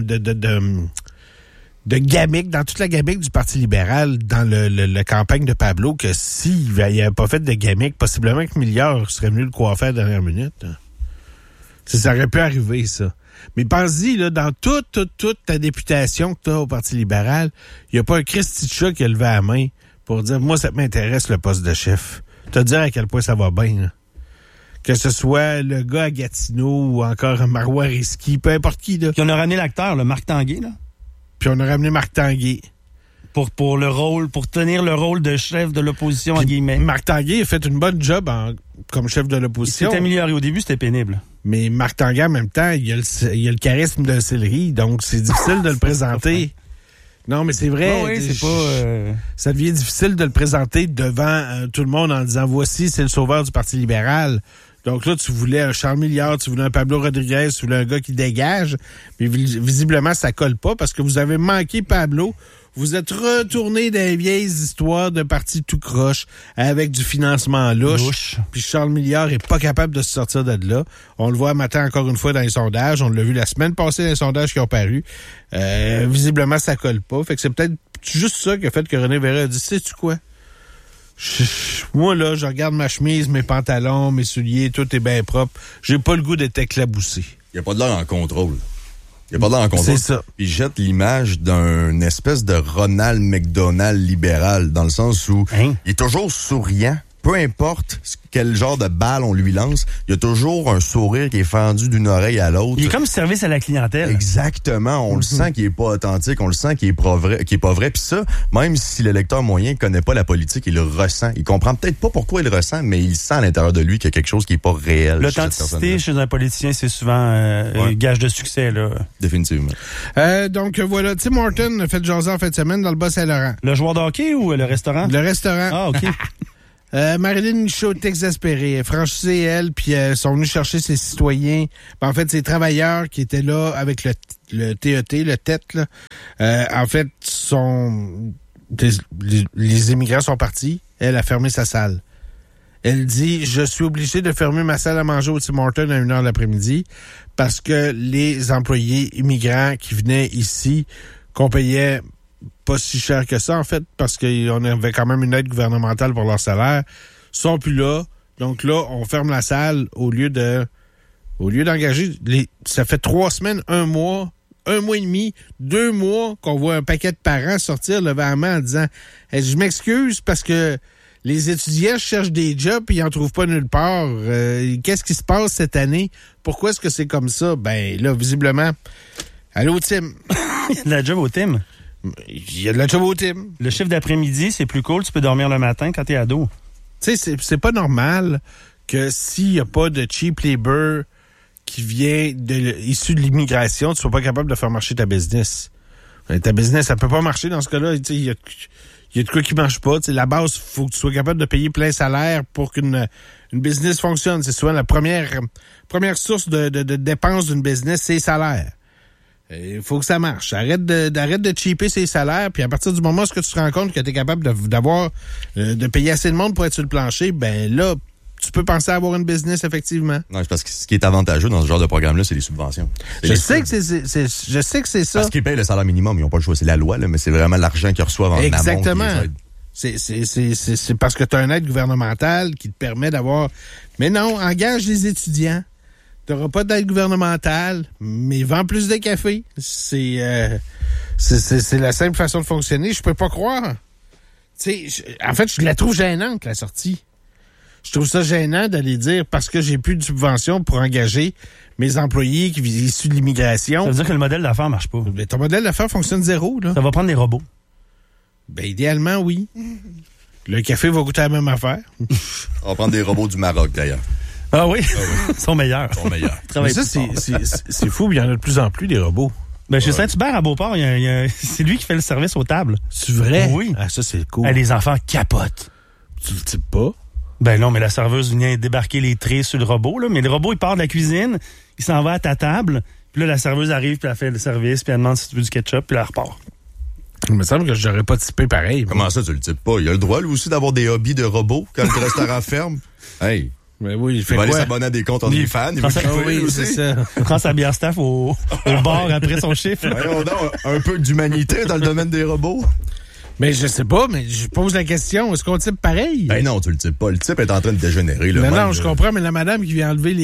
gamique, dans toute la gamique du Parti libéral, dans la campagne de Pablo, que s'il n'avait pas fait de gamique, possiblement que Milliard serait venu le coiffer à la dernière minute. Ça aurait pu arriver, ça. Mais pense-y, là, dans toute ta députation que tu as au Parti libéral, il n'y a pas un Christy de chat qui a levé la main pour dire « Moi, ça m'intéresse, le poste de chef. » Te dire à quel point ça va bien, là. Que ce soit le gars à Gatineau ou encore Marois Risky, peu importe qui, là. Puis on a ramené l'acteur, le Marc Tanguay, là. Puis on a ramené Marc Tanguay. Pour le rôle, pour tenir le rôle de chef de l'opposition, en guillemets. Marc Tanguay a fait une bonne job comme chef de l'opposition. Il s'est amélioré. Au début, c'était pénible. Mais Marc Tanguay, en même temps, il a le charisme d'un céleri, donc c'est difficile de le présenter. Non, mais c'est vrai. Oui, c'est pas... Ça devient difficile de le présenter devant tout le monde en disant « Voici, c'est le sauveur du Parti libéral ». Donc là, tu voulais un Charles Milliard, tu voulais un Pablo Rodriguez, tu voulais un gars qui dégage. Mais visiblement, ça colle pas parce que vous avez manqué Pablo. Vous êtes retourné dans les vieilles histoires de partis tout croche avec du financement louche. Puis Charles Milliard est pas capable de se sortir de là. On le voit matin encore une fois dans les sondages. On l'a vu la semaine passée dans les sondages qui ont paru. Visiblement, ça colle pas. Fait que c'est peut-être juste ça qui a fait que René Verret a dit, sais-tu quoi? Moi, là, je regarde ma chemise, mes pantalons, mes souliers, tout est bien propre. J'ai pas le goût d'être éclaboussé. Il n'y a pas de l'air en contrôle. C'est ça. Il jette l'image d'un espèce de Ronald McDonald libéral, dans le sens où il est toujours souriant. peu importe quel genre de balle on lui lance, il y a toujours un sourire qui est fendu d'une oreille à l'autre. Il est comme service à la clientèle. Exactement. On le sent qu'il est pas authentique, on le sent qu'il est pas vrai. Puis ça, même si le lecteur moyen connaît pas la politique, il le ressent. Il comprend peut-être pas pourquoi il le ressent, mais il sent à l'intérieur de lui qu'il y a quelque chose qui est pas réel. L'authenticité chez un politicien, c'est souvent un gage de succès, là. Définitivement. Donc voilà, Tim Horton a fait jaser en fin de semaine dans le Bas-Saint-Laurent. Le joueur de hockey ou le restaurant? Le restaurant. Ah, OK. Marilyn Michaud est exaspérée. Franchissez elle, puis sont venus chercher ses citoyens. En fait, ses travailleurs qui étaient là avec le TET, le TET, là. En fait, les immigrants sont partis. Elle a fermé sa salle. Elle dit, je suis obligée de fermer ma salle à manger au Tim Hortons à 1h l'après-midi parce que les employés immigrants qui venaient ici, qu'on payait pas si cher que ça, en fait, parce qu'on avait quand même une aide gouvernementale pour leur salaire, sont plus là. Donc là, on ferme la salle au lieu d'engager. Ça fait 3 semaines, 1 mois, 1 mois et demi, 2 mois qu'on voit un paquet de parents sortir le vêtement en disant je m'excuse parce que les étudiants cherchent des jobs et ils n'en trouvent pas nulle part. Qu'est-ce qui se passe cette année? Pourquoi est-ce que c'est comme ça? Ben là, visiblement, allô, Tim. Il y a de la job au Tim. Il y a de la job au Tim. Le chiffre d'après-midi, c'est plus cool. Tu peux dormir le matin quand t'es ado. Tu sais, c'est pas normal que s'il n'y a pas de cheap labor qui vient issu de l'immigration, tu sois pas capable de faire marcher ta business. Ta business, ça peut pas marcher dans ce cas-là. Il y a de quoi qui marche pas. T'sais, la base, faut que tu sois capable de payer plein salaire pour qu'une business fonctionne. C'est souvent la première source de dépenses d'une business, c'est les salaires. Il faut que ça marche. Arrête de cheaper ses salaires, puis à partir du moment où tu te rends compte que tu es capable de payer assez de monde pour être sur le plancher, ben là, tu peux penser à avoir une business, effectivement. Non, c'est parce que ce qui est avantageux dans ce genre de programme-là, c'est les subventions. Je sais que c'est ça. Parce qu'ils payent le salaire minimum, ils n'ont pas le choix, c'est la loi, là, mais c'est vraiment l'argent qu'ils reçoivent en amont. Exactement. C'est parce que tu as une aide gouvernementale qui te permet d'avoir... Mais non, engage les étudiants. Tu n'auras pas d'aide gouvernementale, mais vends plus de café. C'est la simple façon de fonctionner. Je peux pas croire. En fait, je la trouve gênante, la sortie. Je trouve ça gênant d'aller dire parce que j'ai plus de subventions pour engager mes employés qui sont issus de l'immigration. Ça veut dire que le modèle d'affaires marche pas. Mais ton modèle d'affaires fonctionne zéro, là. Ça va prendre des robots. Ben, idéalement, oui. Le café va goûter la même affaire. On va prendre des robots du Maroc, d'ailleurs. Ah oui? Ils sont meilleurs. Mais ça, c'est fou, il y en a de plus en plus, des robots. Ben, chez Saint-Hubert, à Beauport, c'est lui qui fait le service aux tables. C'est vrai? Oui. Ah, ça, c'est cool. Les enfants capotent. Tu le types pas? Ben non, mais la serveuse vient débarquer les trays sur le robot, là. Mais le robot, il part de la cuisine, il s'en va à ta table, puis là, la serveuse arrive, puis elle fait le service, puis elle demande si tu veux du ketchup, puis elle repart. Il me semble que j'aurais pas typé pareil. Comment ça, tu le types pas? Il a le droit, lui aussi, d'avoir des hobbies de robots quand le restaurant ferme. Hey! Mais oui, il fait il va quoi? aller s'abonner à des comptes OnlyFans. Oui, c'est ça. Il prend sa bière staff au bar après son chiffre. Voyons donc, un peu d'humanité dans le domaine des robots. Mais je sais pas, mais je pose la question, est-ce qu'on type pareil? Ben non, tu le types pas. Le type est en train de dégénérer. Là, non, je comprends, mais la madame qui vient enlever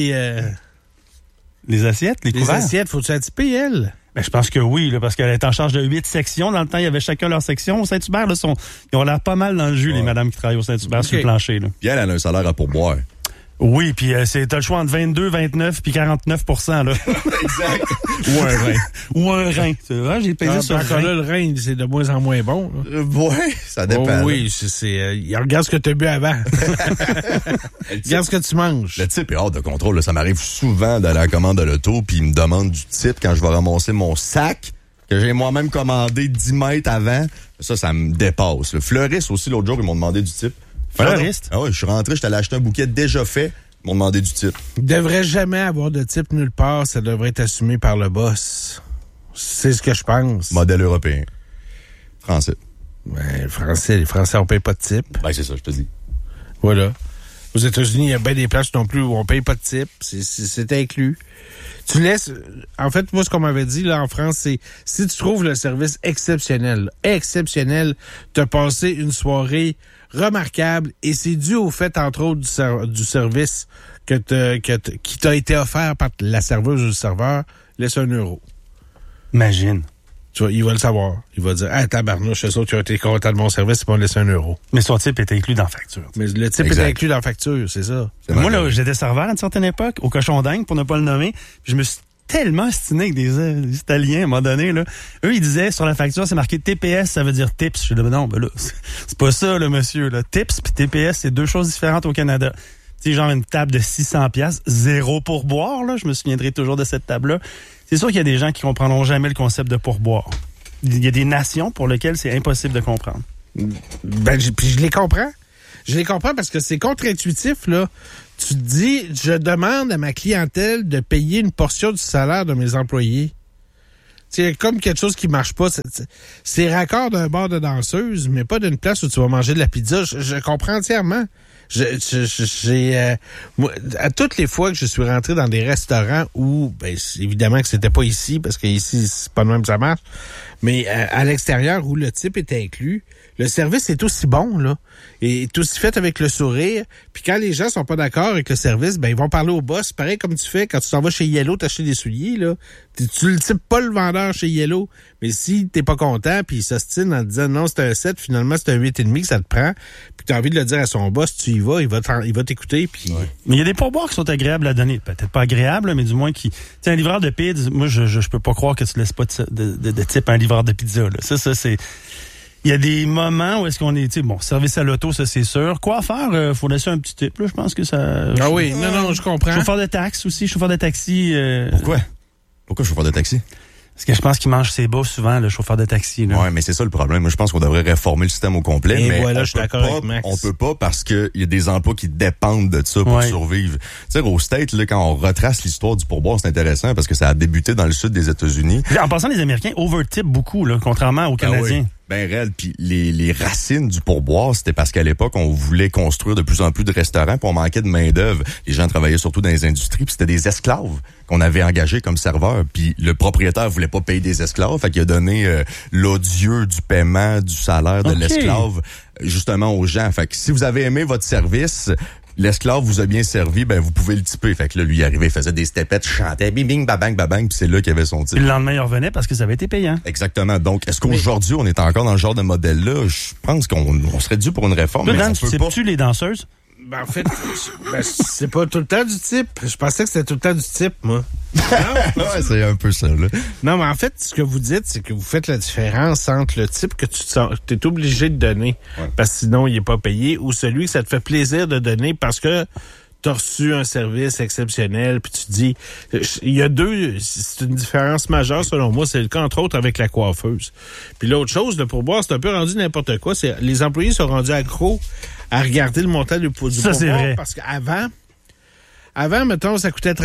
les assiettes, les couverts? Les assiettes, faut-tu la typer, elle? Ben, je pense que oui, là, parce qu'elle est en charge de 8 sections. Dans le temps, il y avait chacun leur section. Au Saint-Hubert, là, ils ont l'air pas mal dans le jus, les madames qui travaillent au Saint-Hubert sur le plancher. Là. Puis elle a un salaire à pourboire. Oui, puis t'as le choix entre 22, 29 puis 49%, là. Exact. Ou un rein. C'est vrai, j'ai payé sur le rein. Là, le rein, c'est de moins en moins bon. Ouais, ça dépend. Oh, oui, regarde ce que tu as bu avant. Regarde ce que tu manges. Le type est hors de contrôle. Là. Ça m'arrive souvent d'aller à la commande de l'auto, puis il me demande du type quand je vais ramasser mon sac que j'ai moi-même commandé 10 mètres avant. Ça me dépasse. Le fleuriste aussi, l'autre jour, ils m'ont demandé du type. Fleuriste? Ah ouais, je suis rentré, j'étais allé acheter un bouquet déjà fait. Ils m'ont demandé du type. Il devrait jamais avoir de type nulle part. Ça devrait être assumé par le boss. C'est ce que je pense. Modèle européen. Français. Ben, les Français, on paye pas de type. Ben, c'est ça, je te dis. Voilà. Aux États-Unis, il y a bien des places non plus où on paye pas de type. C'est inclus. Tu laisses... En fait, moi, ce qu'on m'avait dit, là, en France, c'est si tu trouves le service exceptionnel, t'as passé une soirée remarquable et c'est dû au fait, entre autres, du service qui t'a été offert par la serveuse ou le serveur, laisse 1 euro. Imagine. Tu vois, il va le savoir. Il va dire, tabarnouche, eux autres qui ont été contents de mon service, ils vont laisser 1 euro. Mais son type était inclus dans la facture. Mais le type était inclus dans la facture, c'est ça. Moi, là, j'étais serveur à une certaine époque, au Cochon d'Inde, pour ne pas le nommer. Puis je me suis tellement stiné avec des Italiens, à un moment donné, là. Eux, ils disaient, sur la facture, c'est marqué TPS, ça veut dire tips. Je dis, non, là, c'est pas ça, là, monsieur, là. Tips puis TPS, c'est 2 choses différentes au Canada. Tu sais, genre une table de 600$, 0 pourboire, là. Je me souviendrai toujours de cette table-là. C'est sûr qu'il y a des gens qui comprendront jamais le concept de pourboire. Il y a des nations pour lesquelles c'est impossible de comprendre. Puis je les comprends. Je les comprends parce que c'est contre-intuitif, là. Tu te dis, je demande à ma clientèle de payer une portion du salaire de mes employés. C'est comme quelque chose qui marche pas. C'est raccord d'un bar de danseuse, mais pas d'une place où tu vas manger de la pizza. Je comprends entièrement. Moi, à toutes les fois que je suis rentré dans des restaurants où, évidemment que c'était pas ici, parce que ici, c'est pas de même que ça marche, mais à l'extérieur où le type est inclus, le service est aussi bon, là, et est aussi fait avec le sourire. Puis quand les gens sont pas d'accord avec le service, ils vont parler au boss. Pareil comme tu fais quand tu t'en vas chez Yellow t'acheter des souliers, là. Tu le types pas le vendeur chez Yellow. Mais si t'es pas content, puis il s'ostine en te disant non, c'est un 7, finalement c'est un 8,5 que ça te prend, puis t'as envie de le dire à son boss, tu y vas, il va t'écouter. Puis Mais il y a des pourboires qui sont agréables à donner. Peut-être pas agréables, mais du moins qui... Tu sais, un livreur de pizza, moi, je peux pas croire que tu laisses pas de type à un livreur de pizza, là. Ça, c'est... Il y a des moments où est-ce qu'on est, service à l'auto, ça c'est sûr. Quoi faire? Faut laisser un petit tip, là. Je pense que ça... Ah oui, non, je comprends. Chauffeur de taxi aussi, chauffeur de taxi. Pourquoi chauffeur de taxi? Parce que je pense qu'il mange ses bas souvent, le chauffeur de taxi. Là. Ouais, mais c'est ça le problème. Moi, je pense qu'on devrait réformer le système au complet. Et mais voilà, je suis d'accord avec Max. On peut pas parce qu'il y a des emplois qui dépendent de ça pour survivre. Tu sais, au States, là, quand on retrace l'histoire du pourboire, c'est intéressant parce que ça a débuté dans le sud des États-Unis. En passant, les Américains overtip beaucoup, là, contrairement aux Canadiens. Oui. Ben réel, puis les racines du pourboire, c'était parce qu'à l'époque, on voulait construire de plus en plus de restaurants, puis on manquait de main-d'œuvre. Les gens travaillaient surtout dans les industries, puis c'était des esclaves qu'on avait engagés comme serveurs, puis le propriétaire voulait pas payer des esclaves, fait qu'il a donné l'odieux du paiement du salaire de l'esclave justement aux gens. Fait que si vous avez aimé votre service, l'esclave vous a bien servi, vous pouvez le typer. Fait que là, lui, il arrivait, il faisait des stepettes, chantait, bing, bing, babang, babang, puis c'est là qu'il avait son type. Le lendemain, il revenait parce que ça avait été payant. Exactement. Donc, est-ce qu'aujourd'hui, on est encore dans le genre de modèle-là? Je pense qu'on serait dû pour une réforme. Mais Dan, tu sais-tu les danseuses? En fait, c'est pas tout le temps du type. Je pensais que c'était tout le temps du type, moi. Non, ouais, c'est un peu ça, là. Non, mais en fait, ce que vous dites, c'est que vous faites la différence entre le type que tu es obligé de donner, parce que sinon, il est pas payé, ou celui que ça te fait plaisir de donner parce que t'as reçu un service exceptionnel, puis tu dis... Il y a c'est une différence majeure, selon moi. C'est le cas, entre autres, avec la coiffeuse. Puis l'autre chose, le pourboire, c'est un peu rendu n'importe quoi. Les employés sont rendus accros à regarder le montant du pourboire. Ça, c'est vrai. Parce qu'avant, mettons, ça coûtait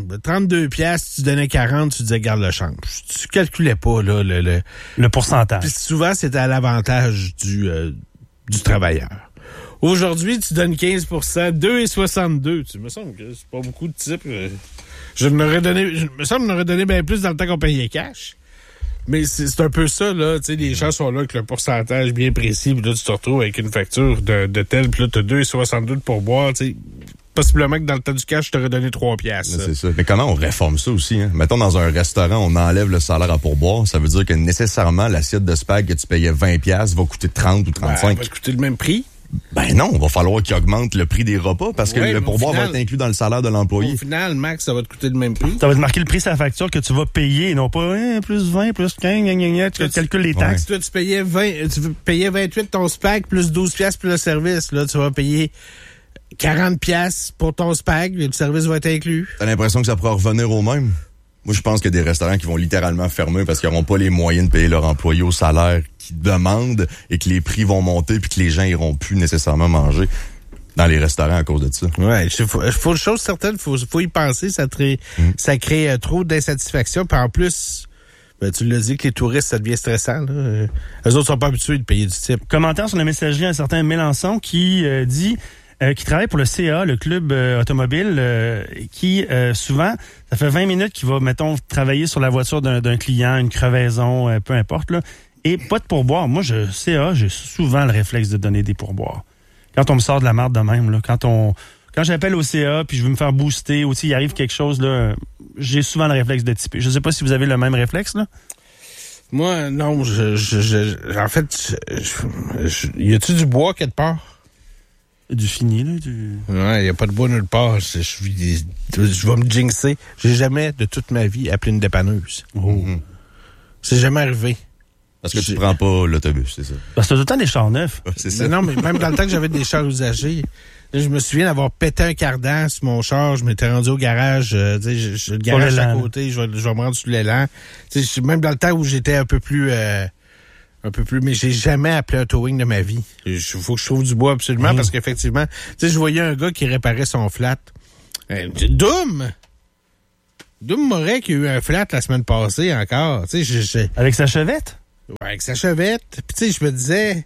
32 piastres, tu donnais 40, tu disais garde le change. Tu calculais pas là le pourcentage. Puis souvent, c'était à l'avantage du travailleur. Aujourd'hui, tu donnes 15%, 2,62. Tu me semble que c'est pas beaucoup de types. Je me semble qu'on aurait donné bien plus dans le temps qu'on payait cash. Mais c'est un peu ça, là. Tu sais, les gens sont là avec le pourcentage bien précis, puis là, tu te retrouves avec une facture de tel, puis là, t'as 2,62 de pourboire, tu sais. Possiblement que dans le temps du cash, je t'aurais donné 3 piastres. C'est ça. Mais comment on réforme ça aussi, hein? Mettons, dans un restaurant, on enlève le salaire à pourboire. Ça veut dire que nécessairement, l'assiette de spag que tu payais 20 piastres va coûter 30 ou 35. Va coûter le même prix. Ben non, il va falloir qu'il augmente le prix des repas parce que le pourboire va être inclus dans le salaire de l'employé. Au final, Max, ça va te coûter le même prix. Ça va te marquer le prix sur la facture que tu vas payer, non pas plus 20, plus 15, tu calcules les taxes. Toi, tu payais 28 ton spag plus 12 piastres pour le service. Là, tu vas payer 40 piastres pour ton spag, le service va être inclus. T'as l'impression que ça pourra revenir au même? Moi, je pense qu'il y a des restaurants qui vont littéralement fermer parce qu'ils n'auront pas les moyens de payer leurs employés au salaire qu'ils demandent et que les prix vont monter puis que les gens iront plus nécessairement manger dans les restaurants à cause de ça. Ouais, faut une chose certaine, faut y penser, ça crée trop d'insatisfaction. Puis en plus, tu l'as dit que les touristes, ça devient stressant. Là. Eux autres sont pas habitués de payer du type. Commentaire sur la messagerie un certain Mélenchon qui dit... qui travaille pour le CA, le club automobile, qui souvent, ça fait 20 minutes qu'il va, mettons, travailler sur la voiture d'un client, une crevaison, peu importe, là, et pas de pourboire. Moi, CA, j'ai souvent le réflexe de donner des pourboires. Quand on me sort de la marde de même, là, quand j'appelle au CA puis je veux me faire booster, ou il arrive quelque chose, là, j'ai souvent le réflexe de typer. Je sais pas si vous avez le même réflexe, là. Moi, non, en fait, y a-tu du bois quelque part? Du fini, là? Ouais, y a pas de bois nulle part. Je vais me jinxer. J'ai jamais, de toute ma vie, appelé une dépanneuse. C'est jamais arrivé. Parce que tu prends pas l'autobus, c'est ça? Parce que t'as tout le temps des chars neufs. C'est ça. Mais non, mais même dans le temps que j'avais des chars usagés, je me souviens d'avoir pété un cardan sur mon char. Je m'étais rendu au garage. Le garage à côté, je vais me rendre sur l'élan. Même dans le temps où j'étais un peu plus... mais j'ai jamais appelé un towing de ma vie. Il faut que je trouve du bois absolument parce qu'effectivement, je voyais un gars qui réparait son flat. Doom Moret qui a eu un flat la semaine passée encore. Avec sa chevette? Ouais, avec sa chevette. Puis je me disais...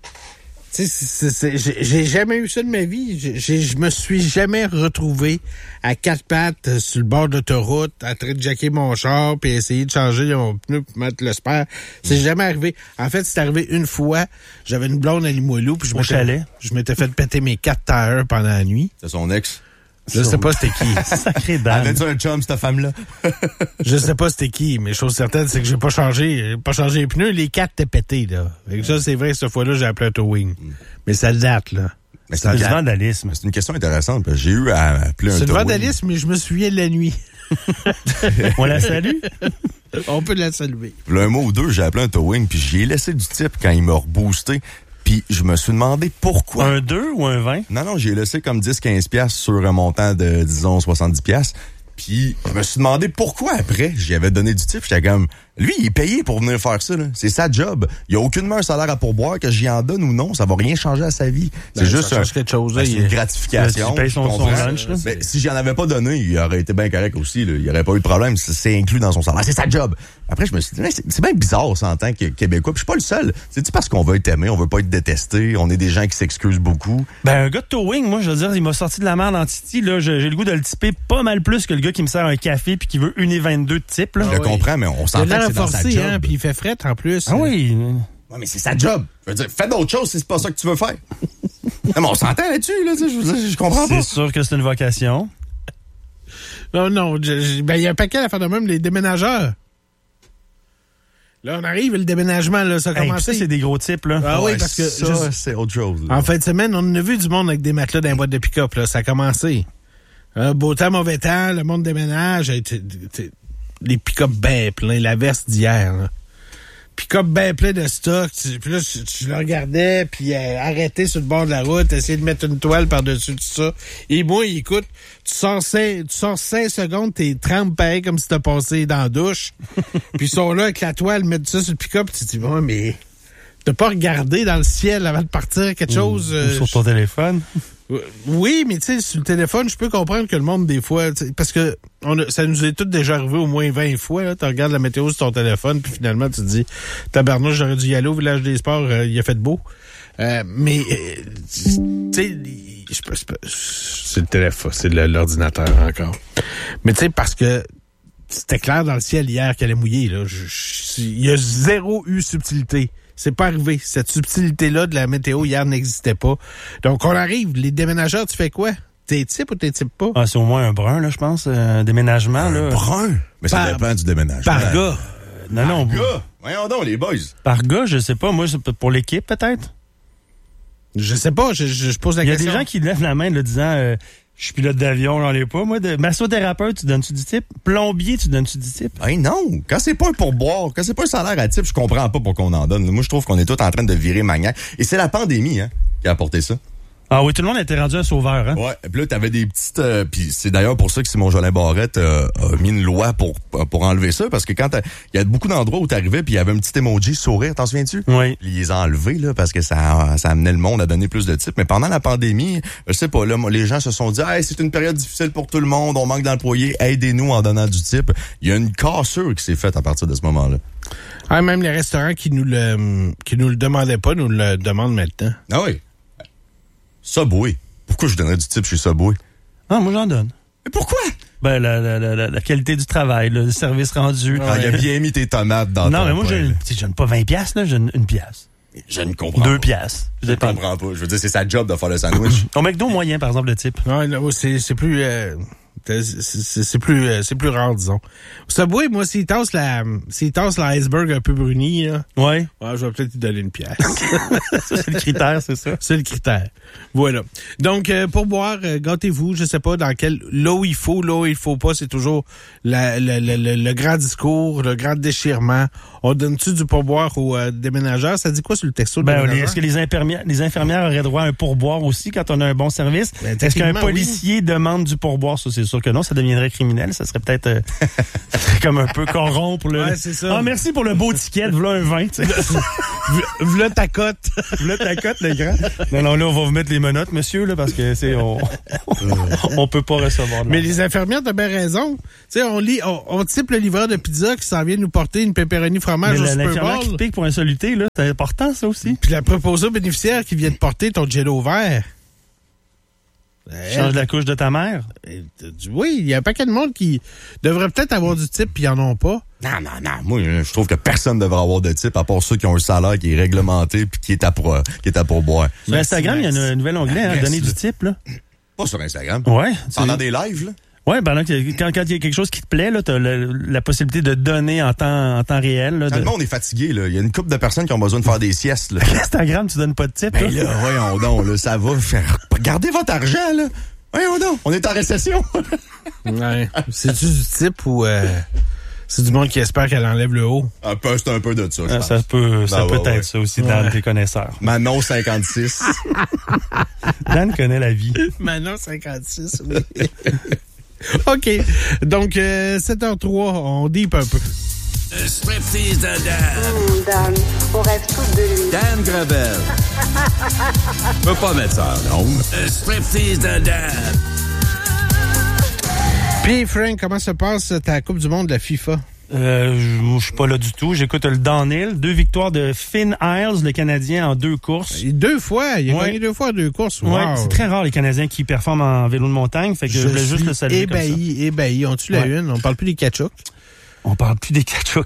j'ai jamais eu ça de ma vie. Je me suis jamais retrouvé à quatre pattes sur le bord de l'autoroute, en train de jacker mon char puis essayer de changer mon pneu pour mettre le spare. C'est jamais arrivé. En fait, c'est arrivé une fois. J'avais une blonde à Limoilou puis je m'étais fait péter mes 4 tailleurs pendant la nuit. C'est son ex? Je sais pas c'était qui. Sacré dame. Avait-tu un chum, cette femme-là? Je sais pas c'était qui, mais chose certaine, c'est que j'ai pas changé les pneus. Les 4 étaient pétés, là. Et ça, c'est vrai, cette fois-là, j'ai appelé un towing. Mais ça date, là. Mais c'est du vandalisme. C'est une question intéressante. Parce que j'ai eu à appeler un towing. C'est du vandalisme, mais je me souviens de la nuit. On la salue? On peut la saluer. Un mois ou deux, j'ai appelé un towing, puis j'ai laissé du type quand il m'a reboosté. Puis je me suis demandé pourquoi. Un 2 ou un 20? Non, j'ai laissé comme 10-15$ sur un montant de, disons, 70$. Puis je me suis demandé pourquoi après, j'y avais donné du type. J'étais comme, lui, il est payé pour venir faire ça. Là. C'est sa job. Il n'y a aucunement un salaire à pourboire, que j'y en donne ou non. Ça va rien changer à sa vie. C'est juste quelque chose, c'est une gratification. Il paye son lunch. Là. Mais si j'en avais pas donné, il aurait été bien correct aussi. Là. Il n'y aurait pas eu de problème. C'est inclus dans son salaire. C'est sa job. Après, je me suis dit, c'est bien bizarre ça en tant que Québécois. Puis je suis pas le seul. C'est-tu parce qu'on veut être aimé, on veut pas être détesté, on est des gens qui s'excusent beaucoup. Un gars de towing, moi, je veux dire, il m'a sorti de la merde en Titi. Là, j'ai le goût de le typer pas mal plus que le gars qui me sert un café puis qui veut 1,22 de type. Là. Je le comprends, mais on s'entend que c'est dans sa job. Hein, puis il fait fret en plus. Ah oui. Ouais, mais c'est sa job. Je veux dire, fais d'autres choses si c'est pas ça que tu veux faire. Non, mais on s'entend là-dessus, là. Je comprends pas. C'est sûr que c'est une vocation. Non, il y a un paquet d'affaires de même, les déménageurs. Là, on arrive, le déménagement, là, ça a commencé. Ça, c'est des gros types, là. Ah oui, parce que... Ça, c'est autre chose. Là. En fin de semaine, on a vu du monde avec des matelas dans les boîtes de pick-up, là. Ça a commencé. Beau temps, mauvais temps, le monde déménage. Les pick-up bien pleins, la verse d'hier, là. Pick-up bien plein de stock. Puis là, tu le regardais, puis arrêté sur le bord de la route, essayer de mettre une toile par-dessus tout ça. Et moi, écoute, tu sors 5 secondes, t'es trempes pareil comme si t'as passé dans la douche. Puis ils sont là avec la toile, mettent ça sur le pick-up, tu te dis, bon, mais t'as pas regardé dans le ciel avant de partir quelque chose? Sur ton téléphone? Oui, mais tu sais, sur le téléphone, je peux comprendre que le monde, des fois, parce que ça nous est tout déjà arrivé au moins 20 fois, tu regardes la météo sur ton téléphone, puis finalement, tu te dis, tabarnouche, j'aurais dû y aller au Village des Sports, il a fait beau. Mais, tu sais, c'est le téléphone, c'est l'ordinateur encore. Mais tu sais, parce que c'était clair dans le ciel hier qu'elle allait mouiller, là. Il y a zéro subtilité. C'est pas arrivé. Cette subtilité-là de la météo hier n'existait pas. Donc, on arrive. Les déménageurs, tu fais quoi? T'es type ou t'es type pas? Ah, c'est au moins un brun, là, je pense. Un déménagement, un là. Brun? Mais ça dépend du déménagement. Par gars. Non. Par gars? Voyons donc, les boys. Par gars, je sais pas. Moi, c'est pour l'équipe, peut-être? Je sais pas. Je pose la question. Il y a des gens qui lèvent la main, là, disant... je suis pilote d'avion, j'en ai pas. Moi, massothérapeute, tu donnes-tu du type? Plombier, tu donnes-tu du type? Non. Quand c'est pas un pourboire, quand c'est pas un salaire à type, je comprends pas pourquoi on en donne. Moi, je trouve qu'on est tous en train de virer maniaque. Et c'est la pandémie, qui a apporté ça. Ah oui, tout le monde était rendu un sauveur, hein? Ouais, puis là, t'avais des petites... puis c'est d'ailleurs pour ça que Simon Jolin Barrette a mis une loi pour enlever ça, parce que quand il y a beaucoup d'endroits où t'arrivais, puis il y avait un petit emoji sourire, t'en souviens-tu? Oui. Ils les ont enlevés, là, parce que ça amenait le monde à donner plus de types. Mais pendant la pandémie, je sais pas, là, les gens se sont dit, hey, c'est une période difficile pour tout le monde, on manque d'employés, aidez-nous en donnant du type. Il y a une cassure qui s'est faite à partir de ce moment-là. Ah, même les restaurants qui nous le demandaient pas, nous le demandent maintenant. Ah oui. Subway. Pourquoi je donnerais du type chez Subway? Ah, moi, j'en donne. Mais pourquoi? Ben, la qualité du travail, le service rendu. Ah, il a bien mis tes tomates dans Non, mais moi, je donne pas 20$, là, je donne 1$. Je ne comprends pas. 2$. Je ne comprends pas. Je veux dire, c'est sa job de faire le sandwich. Au McDo moyen, par exemple, le type. Ouais, là, c'est plus... C'est plus rare, disons. Subway, moi, s'il tasse l'iceberg un peu bruni, là, ouais, je vais peut-être lui donner une pièce. C'est le critère, c'est ça? C'est le critère. Voilà. Donc, pour boire, gâtez-vous, je sais pas dans quel... Là où il faut pas, c'est toujours le grand discours, le grand déchirement. On donne-tu du pourboire aux déménageurs? Ça dit quoi sur le texto? Est-ce que les infirmières auraient droit à un pourboire aussi quand on a un bon service? Est-ce qu'un policier demande du pourboire? Ça, c'est sûr que non, ça deviendrait criminel. Ça serait peut-être comme un peu corrompre. Ouais, c'est ça. Ah, merci pour le beau ticket. V'là un vin. V'là ta cote. V'là ta cote, le grand. Non, là, on va vous mettre les menottes, monsieur, là, parce que on peut pas recevoir de Mais les infirmières, t'as bien raison. Tu sais, on type le livreur de pizza qui s'en vient nous porter une pepperoni fromage au Super Bowl. L'infirmière qui pique pour insolité, là, c'est important, ça aussi. Puis la préposée bénéficiaire qui vient de porter ton Jello vert. Change la couche de ta mère. Oui, il y a un paquet de monde qui devrait peut-être avoir du type puis ils en ont pas. Non. Moi, je trouve que personne ne devrait avoir de type à part ceux qui ont un salaire qui est réglementé puis qui est à pourboire. Sur Instagram, il y a un nouvel onglet, donner du type, là. Pas sur Instagram. Ouais. Pendant des lives, là. Oui, pendant que quand il y a quelque chose qui te plaît, là, t'as la possibilité de donner en temps réel. Là, Tout le monde est fatigué, là. Il y a une couple de personnes qui ont besoin de faire des siestes, là. Instagram, tu donnes pas de type, là, voyons donc, là, ça va faire... Gardez votre argent, là. Voyons donc, on est en récession. Ouais. C'est-tu du type ou... c'est du monde qui espère qu'elle enlève le haut? C'est un peu de ça, je pense. Ça peut être ça aussi, Dan, tes connaisseurs. Manon 56. Dan connaît la vie. Manon 56, oui. OK. Donc, 7h03, on deep un peu. Striptease de Dan. Dan, on rêve tous de lui. Dan Gravel. Je peux pas mettre ça en ondes. Striptease de Dan. Puis, Frank, comment se passe ta Coupe du monde de la FIFA? Je suis pas là du tout. J'écoute le downhill. 2 victoires de Finn Isles, le Canadien, en 2 courses. 2 fois? Il a gagné 2 fois en 2 courses. Wow. Ouais, c'est très rare les Canadiens qui performent en vélo de montagne. Fait que je voulais juste le saluer comme ça. Ébahi. On-tu la une? On parle plus des Kachuk? On parle plus des Kachuk.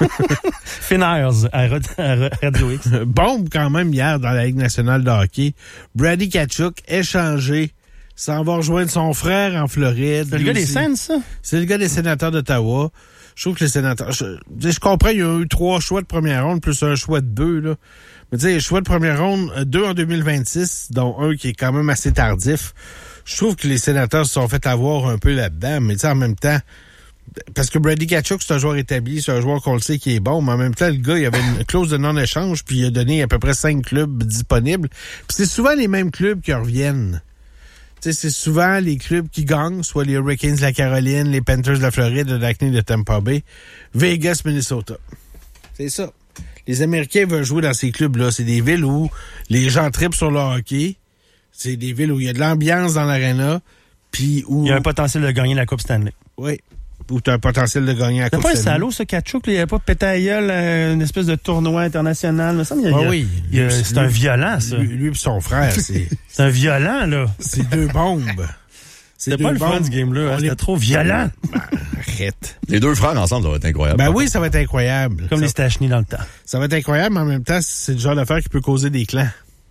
Finn Isles à Radio X. Bombe quand même hier dans la Ligue nationale de hockey. Brady Kachuk échangé. S'en va rejoindre son frère en Floride. C'est le gars des Sens, ça? C'est le gars des sénateurs d'Ottawa. Je trouve que les sénateurs... Je comprends, il y a eu 3 choix de première ronde, plus un choix de 2, là. Mais tu sais, choix de première ronde, 2 en 2026, dont un qui est quand même assez tardif. Je trouve que les sénateurs se sont fait avoir un peu là-dedans, mais tu sais, en même temps... Parce que Brady Kachuk, c'est un joueur établi, c'est un joueur qu'on le sait qui est bon, mais en même temps, le gars, il avait une clause de non-échange, puis il a donné à peu près 5 clubs disponibles. Puis c'est souvent les mêmes clubs qui reviennent. Tu sais, c'est souvent les clubs qui gagnent, soit les Hurricanes de la Caroline, les Panthers de la Floride, le Lightning de Tampa Bay, Vegas, Minnesota. C'est ça. Les Américains veulent jouer dans ces clubs-là. C'est des villes où les gens trippent sur le hockey. C'est des villes où il y a de l'ambiance dans l'aréna. Puis où... Il y a un potentiel de gagner la Coupe Stanley. Oui. Où tu as un potentiel de gagner la Coupe Stanley. C'est pas un salaud, ce Kachuk. Il n'y avait pas pété à gueule, une espèce de tournoi international. Oui. C'est un violent, ça. Lui et son frère, c'est... C'est un violent, là. C'est 2 bombes. C'était pas le fun, ce game-là. C'était trop violent. Arrête. Les 2 frères ensemble, ça va être incroyable. Ben oui, ça va être incroyable. Comme les Stachny dans le temps. Ça va être incroyable, mais en même temps, c'est le genre d'affaire qui peut causer des clans.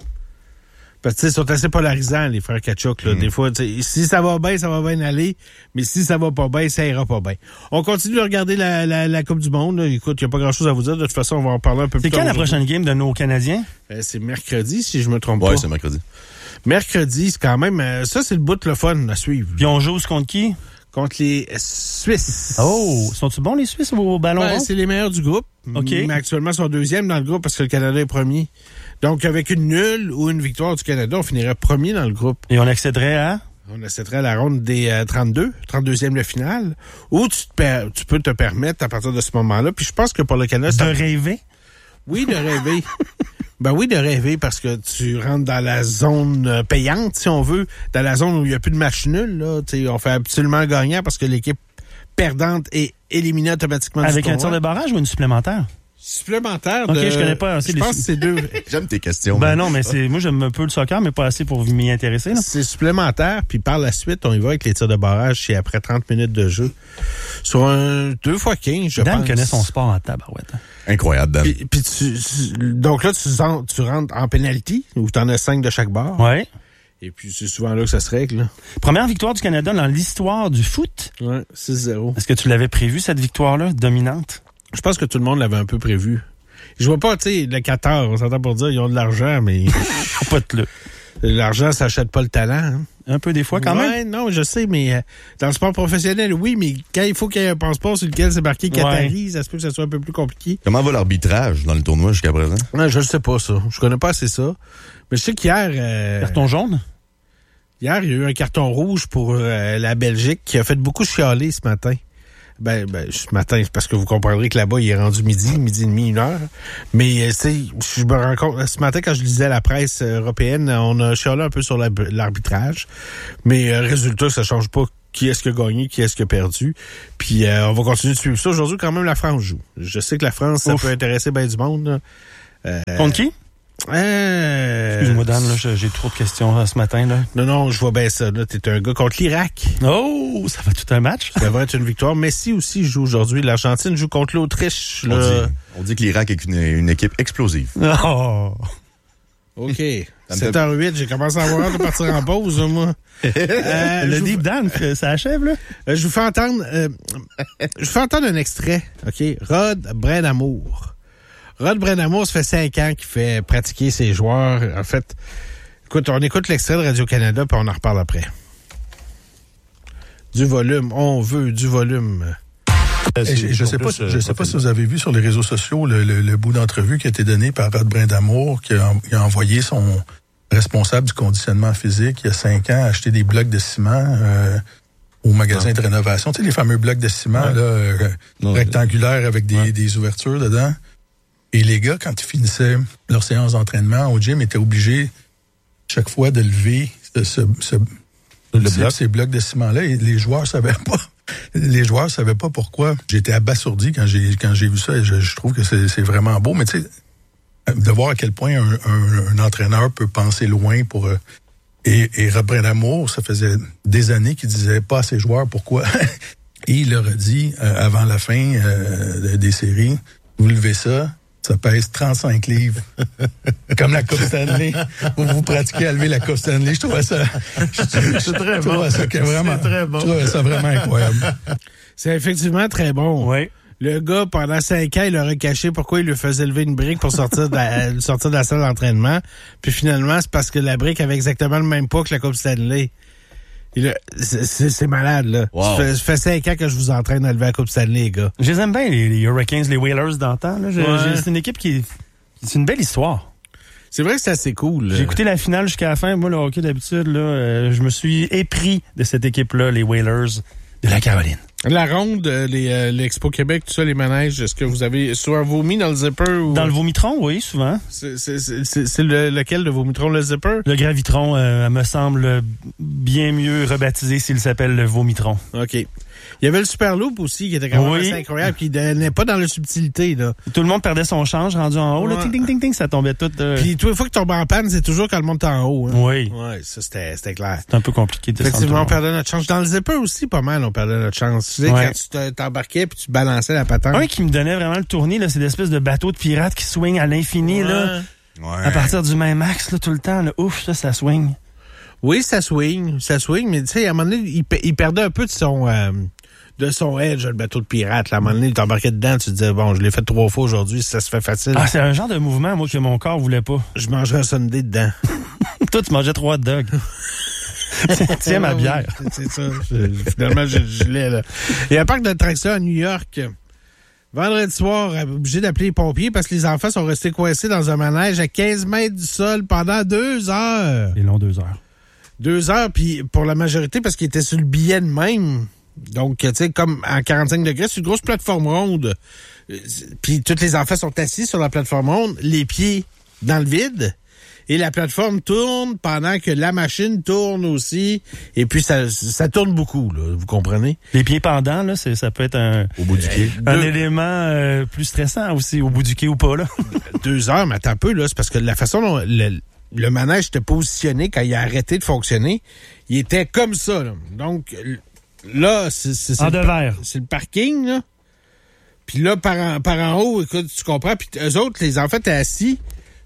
Parce que, ils sont assez polarisants, les frères Kachuk, là. Des fois, si ça va bien aller. Mais si ça va pas bien, ça ira pas bien. On continue de regarder la Coupe du monde, là. Écoute, il n'y a pas grand-chose à vous dire. De toute façon, on va en parler un peu plus tard. C'est quand la prochaine game de nos Canadiens? C'est mercredi, si je me trompe pas. Oui, c'est mercredi. Mercredi, c'est quand même... ça, c'est le bout le fun à suivre. Puis on joue contre qui? Contre les Suisses. Oh! Sont-ils bons, les Suisses, au ballon rond? C'est les meilleurs du groupe. OK. Mais actuellement, ils sont 2e dans le groupe parce que le Canada est premier. Donc, avec une nulle ou une victoire du Canada, on finirait premier dans le groupe. Et on accéderait à? On accéderait à la ronde des 32e de finale, où tu peux te permettre à partir de ce moment-là. Puis je pense que pour le Canada... De rêver? Oui, de rêver. Ben oui, de rêver, parce que tu rentres dans la zone payante, si on veut, dans la zone où il n'y a plus de match nul. Là. On fait absolument gagnant parce que l'équipe perdante est éliminée automatiquement du tournoi. Avec un tir de barrage ou une supplémentaire? Supplémentaire. OK, je connais pas assez. Je pense que c'est 2. J'aime tes questions. Ben non, mais moi, j'aime un peu le soccer, mais pas assez pour m'y intéresser. Là. C'est supplémentaire, puis par la suite, on y va avec les tirs de barrage, c'est après 30 minutes de jeu. Sur un 2x15, je pense. Dan connaît son sport en tabarouette. Hein. Incroyable, Dan. Donc là, tu rentres en penalty, où tu en as 5 de chaque bord. Ouais. Et puis, c'est souvent là que ça se règle. Là. Première victoire du Canada dans l'histoire du foot. Ouais, 6-0. Est-ce que tu l'avais prévu, cette victoire-là, dominante? Je pense que tout le monde l'avait un peu prévu. Je vois pas, tu sais, le Qatar, on s'entend pour dire, ils ont de l'argent, mais... Pas de L'argent, ça achète pas le talent. Hein. Un peu des fois, quand même. Ouais, non, je sais, mais dans le sport professionnel, oui, mais quand il faut qu'il y ait un passeport sur lequel c'est marqué Qatari, ça se peut que ça soit un peu plus compliqué. Comment va l'arbitrage dans le tournoi jusqu'à présent? Non, je ne sais pas, ça. Je connais pas assez ça. Mais je sais qu'hier... Carton jaune? Hier, il y a eu un carton rouge pour la Belgique qui a fait beaucoup chialer ce matin. Ben, ce matin, parce que vous comprendrez que là-bas, il est rendu midi et demi, 1h. Mais, je me rends compte, ce matin, quand je lisais la presse européenne, on a chialé un peu sur l'arbitrage. Mais, résultat, ça change pas qui est-ce qui a gagné, qui est-ce qui a perdu. Puis, on va continuer de suivre ça. Aujourd'hui, quand même, la France joue. Je sais que la France, ça peut intéresser bien du monde. Contre qui? Excuse-moi, Dan, là, j'ai trop de questions ce matin. Là. Non, je vois bien ça. T'es un gars contre l'Irak. Oh, ça va tout un match. Ça va être une victoire. Messi aussi joue aujourd'hui. L'Argentine joue contre l'Autriche. On dit que l'Irak est une équipe explosive. Oh. OK. 7h08, j'ai commencé à avoir hâte de partir en pause, moi. Le deep Dan, ça achève, là? Je vous fais entendre un extrait. OK. Rod Brennamour. Rod Brennamour, ça fait 5 ans qu'il fait pratiquer ses joueurs. En fait, écoute, on écoute l'extrait de Radio-Canada, puis on en reparle après. Du volume. On veut du volume. Je sais pas si vous avez vu sur les réseaux sociaux le bout d'entrevue qui a été donné par Rod Brennamour, qui a envoyé son responsable du conditionnement physique il y a 5 ans acheter des blocs de ciment au magasin de rénovation. Tu sais, les fameux blocs de ciment rectangulaires avec des ouvertures dedans. Et les gars, quand ils finissaient leur séance d'entraînement au gym, étaient obligés chaque fois de lever ces blocs de ciment-là. Et les joueurs savaient pas. Les joueurs savaient pas pourquoi. J'étais abasourdi quand j'ai vu ça. Et je trouve que c'est vraiment beau. Mais tu sais, de voir à quel point un entraîneur peut penser loin pour... Et Rod Brennamour, ça faisait des années qu'il disait pas à ses joueurs pourquoi. Et il leur a dit, avant la fin des séries, vous levez ça pèse 35 livres. Comme la Coupe Stanley. Vous pratiquez à lever la Coupe Stanley. Je trouvais ça... C'est très bon. C'est très bon. Je trouvais ça vraiment incroyable. C'est effectivement très bon. Oui. Le gars, pendant 5 ans, il aurait caché pourquoi il lui faisait lever une brique pour sortir de la salle d'entraînement. Puis finalement, c'est parce que la brique avait exactement le même poids que la Coupe Stanley. C'est malade, là. Wow. Ça fait 5 ans que je vous entraîne à lever la Coupe Stanley, les gars. Je les aime bien, les Hurricanes, les Whalers d'antan. C'est une équipe c'est une belle histoire. C'est vrai que c'est assez cool. J'ai écouté la finale jusqu'à la fin. Moi, le hockey, d'habitude, là, je me suis épris de cette équipe-là, les Whalers de la Caroline. La ronde, l'Expo Québec, tout ça, les manèges, est-ce que vous avez soit vomi dans le zipper ou... Dans le vomitron, oui, souvent. C'est lequel, le vomitron, le zipper? Le gravitron me semble bien mieux rebaptisé s'il s'appelle le vomitron. OK. Il y avait le Superloop aussi, qui était quand même assez incroyable, qui n'est pas dans la subtilité, là. Tout le monde perdait son change rendu en haut, là, ting, ting, ting, ting, ça tombait tout. Puis, tous les fois que tu tombes en panne, c'est toujours quand le monde est en haut, hein. Oui. Ouais, ça, c'était clair. C'est un peu compliqué de Effectivement, on perdait notre chance. Dans le zipper aussi, pas mal, on perdait notre chance. Tu sais, quand tu t'embarquais puis tu balançais la patente. Un qui me donnait vraiment le tournis, là, c'est l'espèce de bateau de pirate qui swing à l'infini, là. Ouais. À partir du même axe, là, tout le temps, là. Ouf, ça swing. Oui, ça swing, mais tu sais, à un moment donné, il perdait un peu de son edge, le bateau de pirate. Là, à un moment donné, il t'embarquait dedans, tu te disais, bon, je l'ai fait 3 fois aujourd'hui, ça se fait facile. Ah, c'est un genre de mouvement, moi, que mon corps voulait pas. Je mangerais un sundae dedans. Toi, tu mangeais 3 hot dogs. Tiens ma bière. C'est ça. Finalement, je l'ai, là. Il y a un parc d'attractions à New York. Vendredi soir, obligé d'appeler les pompiers parce que les enfants sont restés coincés dans un manège à 15 mètres du sol pendant 2 heures. C'est long, 2 heures. 2 heures, puis pour la majorité, parce qu'ils étaient sur le billet de même. Donc, tu sais, comme à 45 degrés, c'est une grosse plateforme ronde. Puis tous les enfants sont assis sur la plateforme ronde, les pieds dans le vide. Et la plateforme tourne pendant que la machine tourne aussi. Et puis, ça tourne beaucoup, là, vous comprenez? Les pieds pendants, là, ça peut être au bout du quai. Un élément plus stressant aussi, au bout du quai ou pas, là. 2 heures, mais attends un peu, là, c'est parce que la façon dont le manège était positionné quand il a arrêté de fonctionner, il était comme ça, là. Donc, là, c'est en devers. C'est le parking, là. Puis là, par en haut, écoute, tu comprends, puis eux autres, les enfants étaient assis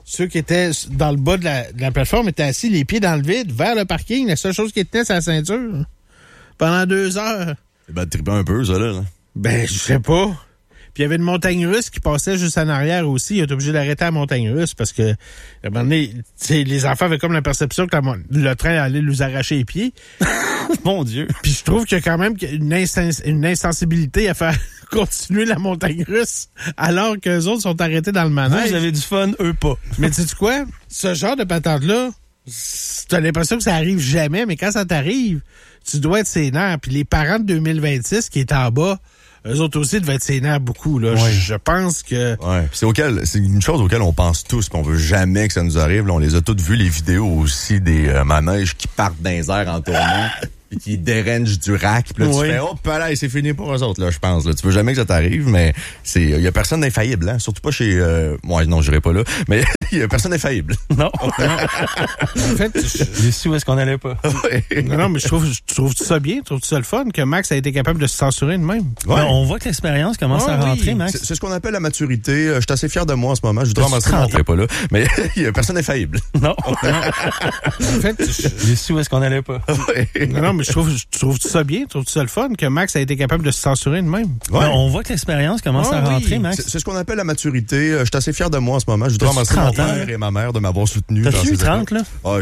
ceux qui étaient dans le bas de la plateforme étaient assis les pieds dans le vide vers le parking. La seule chose qui était, c'est la ceinture. Pendant 2 heures. C'est de triper un peu, ça, là. Ben, je sais pas. Puis il y avait une montagne russe qui passait juste en arrière aussi. Il était obligé d'arrêter la montagne russe parce que, à un moment donné, les enfants avaient comme la perception que le train allait nous arracher les pieds. Mon Dieu. Puis je trouve qu'il y a quand même une insensibilité à faire continuer la montagne russe alors qu'eux autres sont arrêtés dans le manège. Vous avez du fun, eux pas. Mais sais-tu quoi? Ce genre de patente-là, t'as l'impression que ça arrive jamais, mais quand ça t'arrive, tu dois être sénère. Puis les parents de 2026 qui étaient en bas, eux autres aussi devaient être sénères beaucoup. Là. Ouais. Je pense que... Ouais. C'est une chose auquel on pense tous, puis on veut jamais que ça nous arrive. Là, on les a toutes vues, les vidéos aussi des manèges qui partent dans les airs en tournant. Puis qui dérangent du rack. Puis là, tu fais, oh, là, c'est fini pour eux autres, là, je pense. Là. Tu veux jamais que ça t'arrive, mais il y a personne d'infaillible, hein. Surtout pas chez, ouais, non, j'irai pas là. Mais il y a personne d'infaillible. Non. En fait, les sous, est-ce qu'on allait pas? non, mais je trouve ça bien, je trouve ça le fun que Max a été capable de se censurer de même. Ouais. Ben, on voit que l'expérience commence à rentrer, Max. C'est ce qu'on appelle la maturité. Je suis assez fier de moi en ce moment. Je voudrais ramasser, on ferait pas là. Mais il y a personne d'infaillible. Non. En fait, les sous, est-ce qu'on allait pas? Non, mais je trouve ça bien, je trouve ça le fun que Max a été capable de se censurer de même. Ouais. Ben, on voit que l'expérience commence à rentrer, Max. C'est ce qu'on appelle la maturité. Je suis assez fier de moi en ce moment. Je voudrais ramasser mon père et ma mère de m'avoir soutenu. T'as-tu eu 30, là?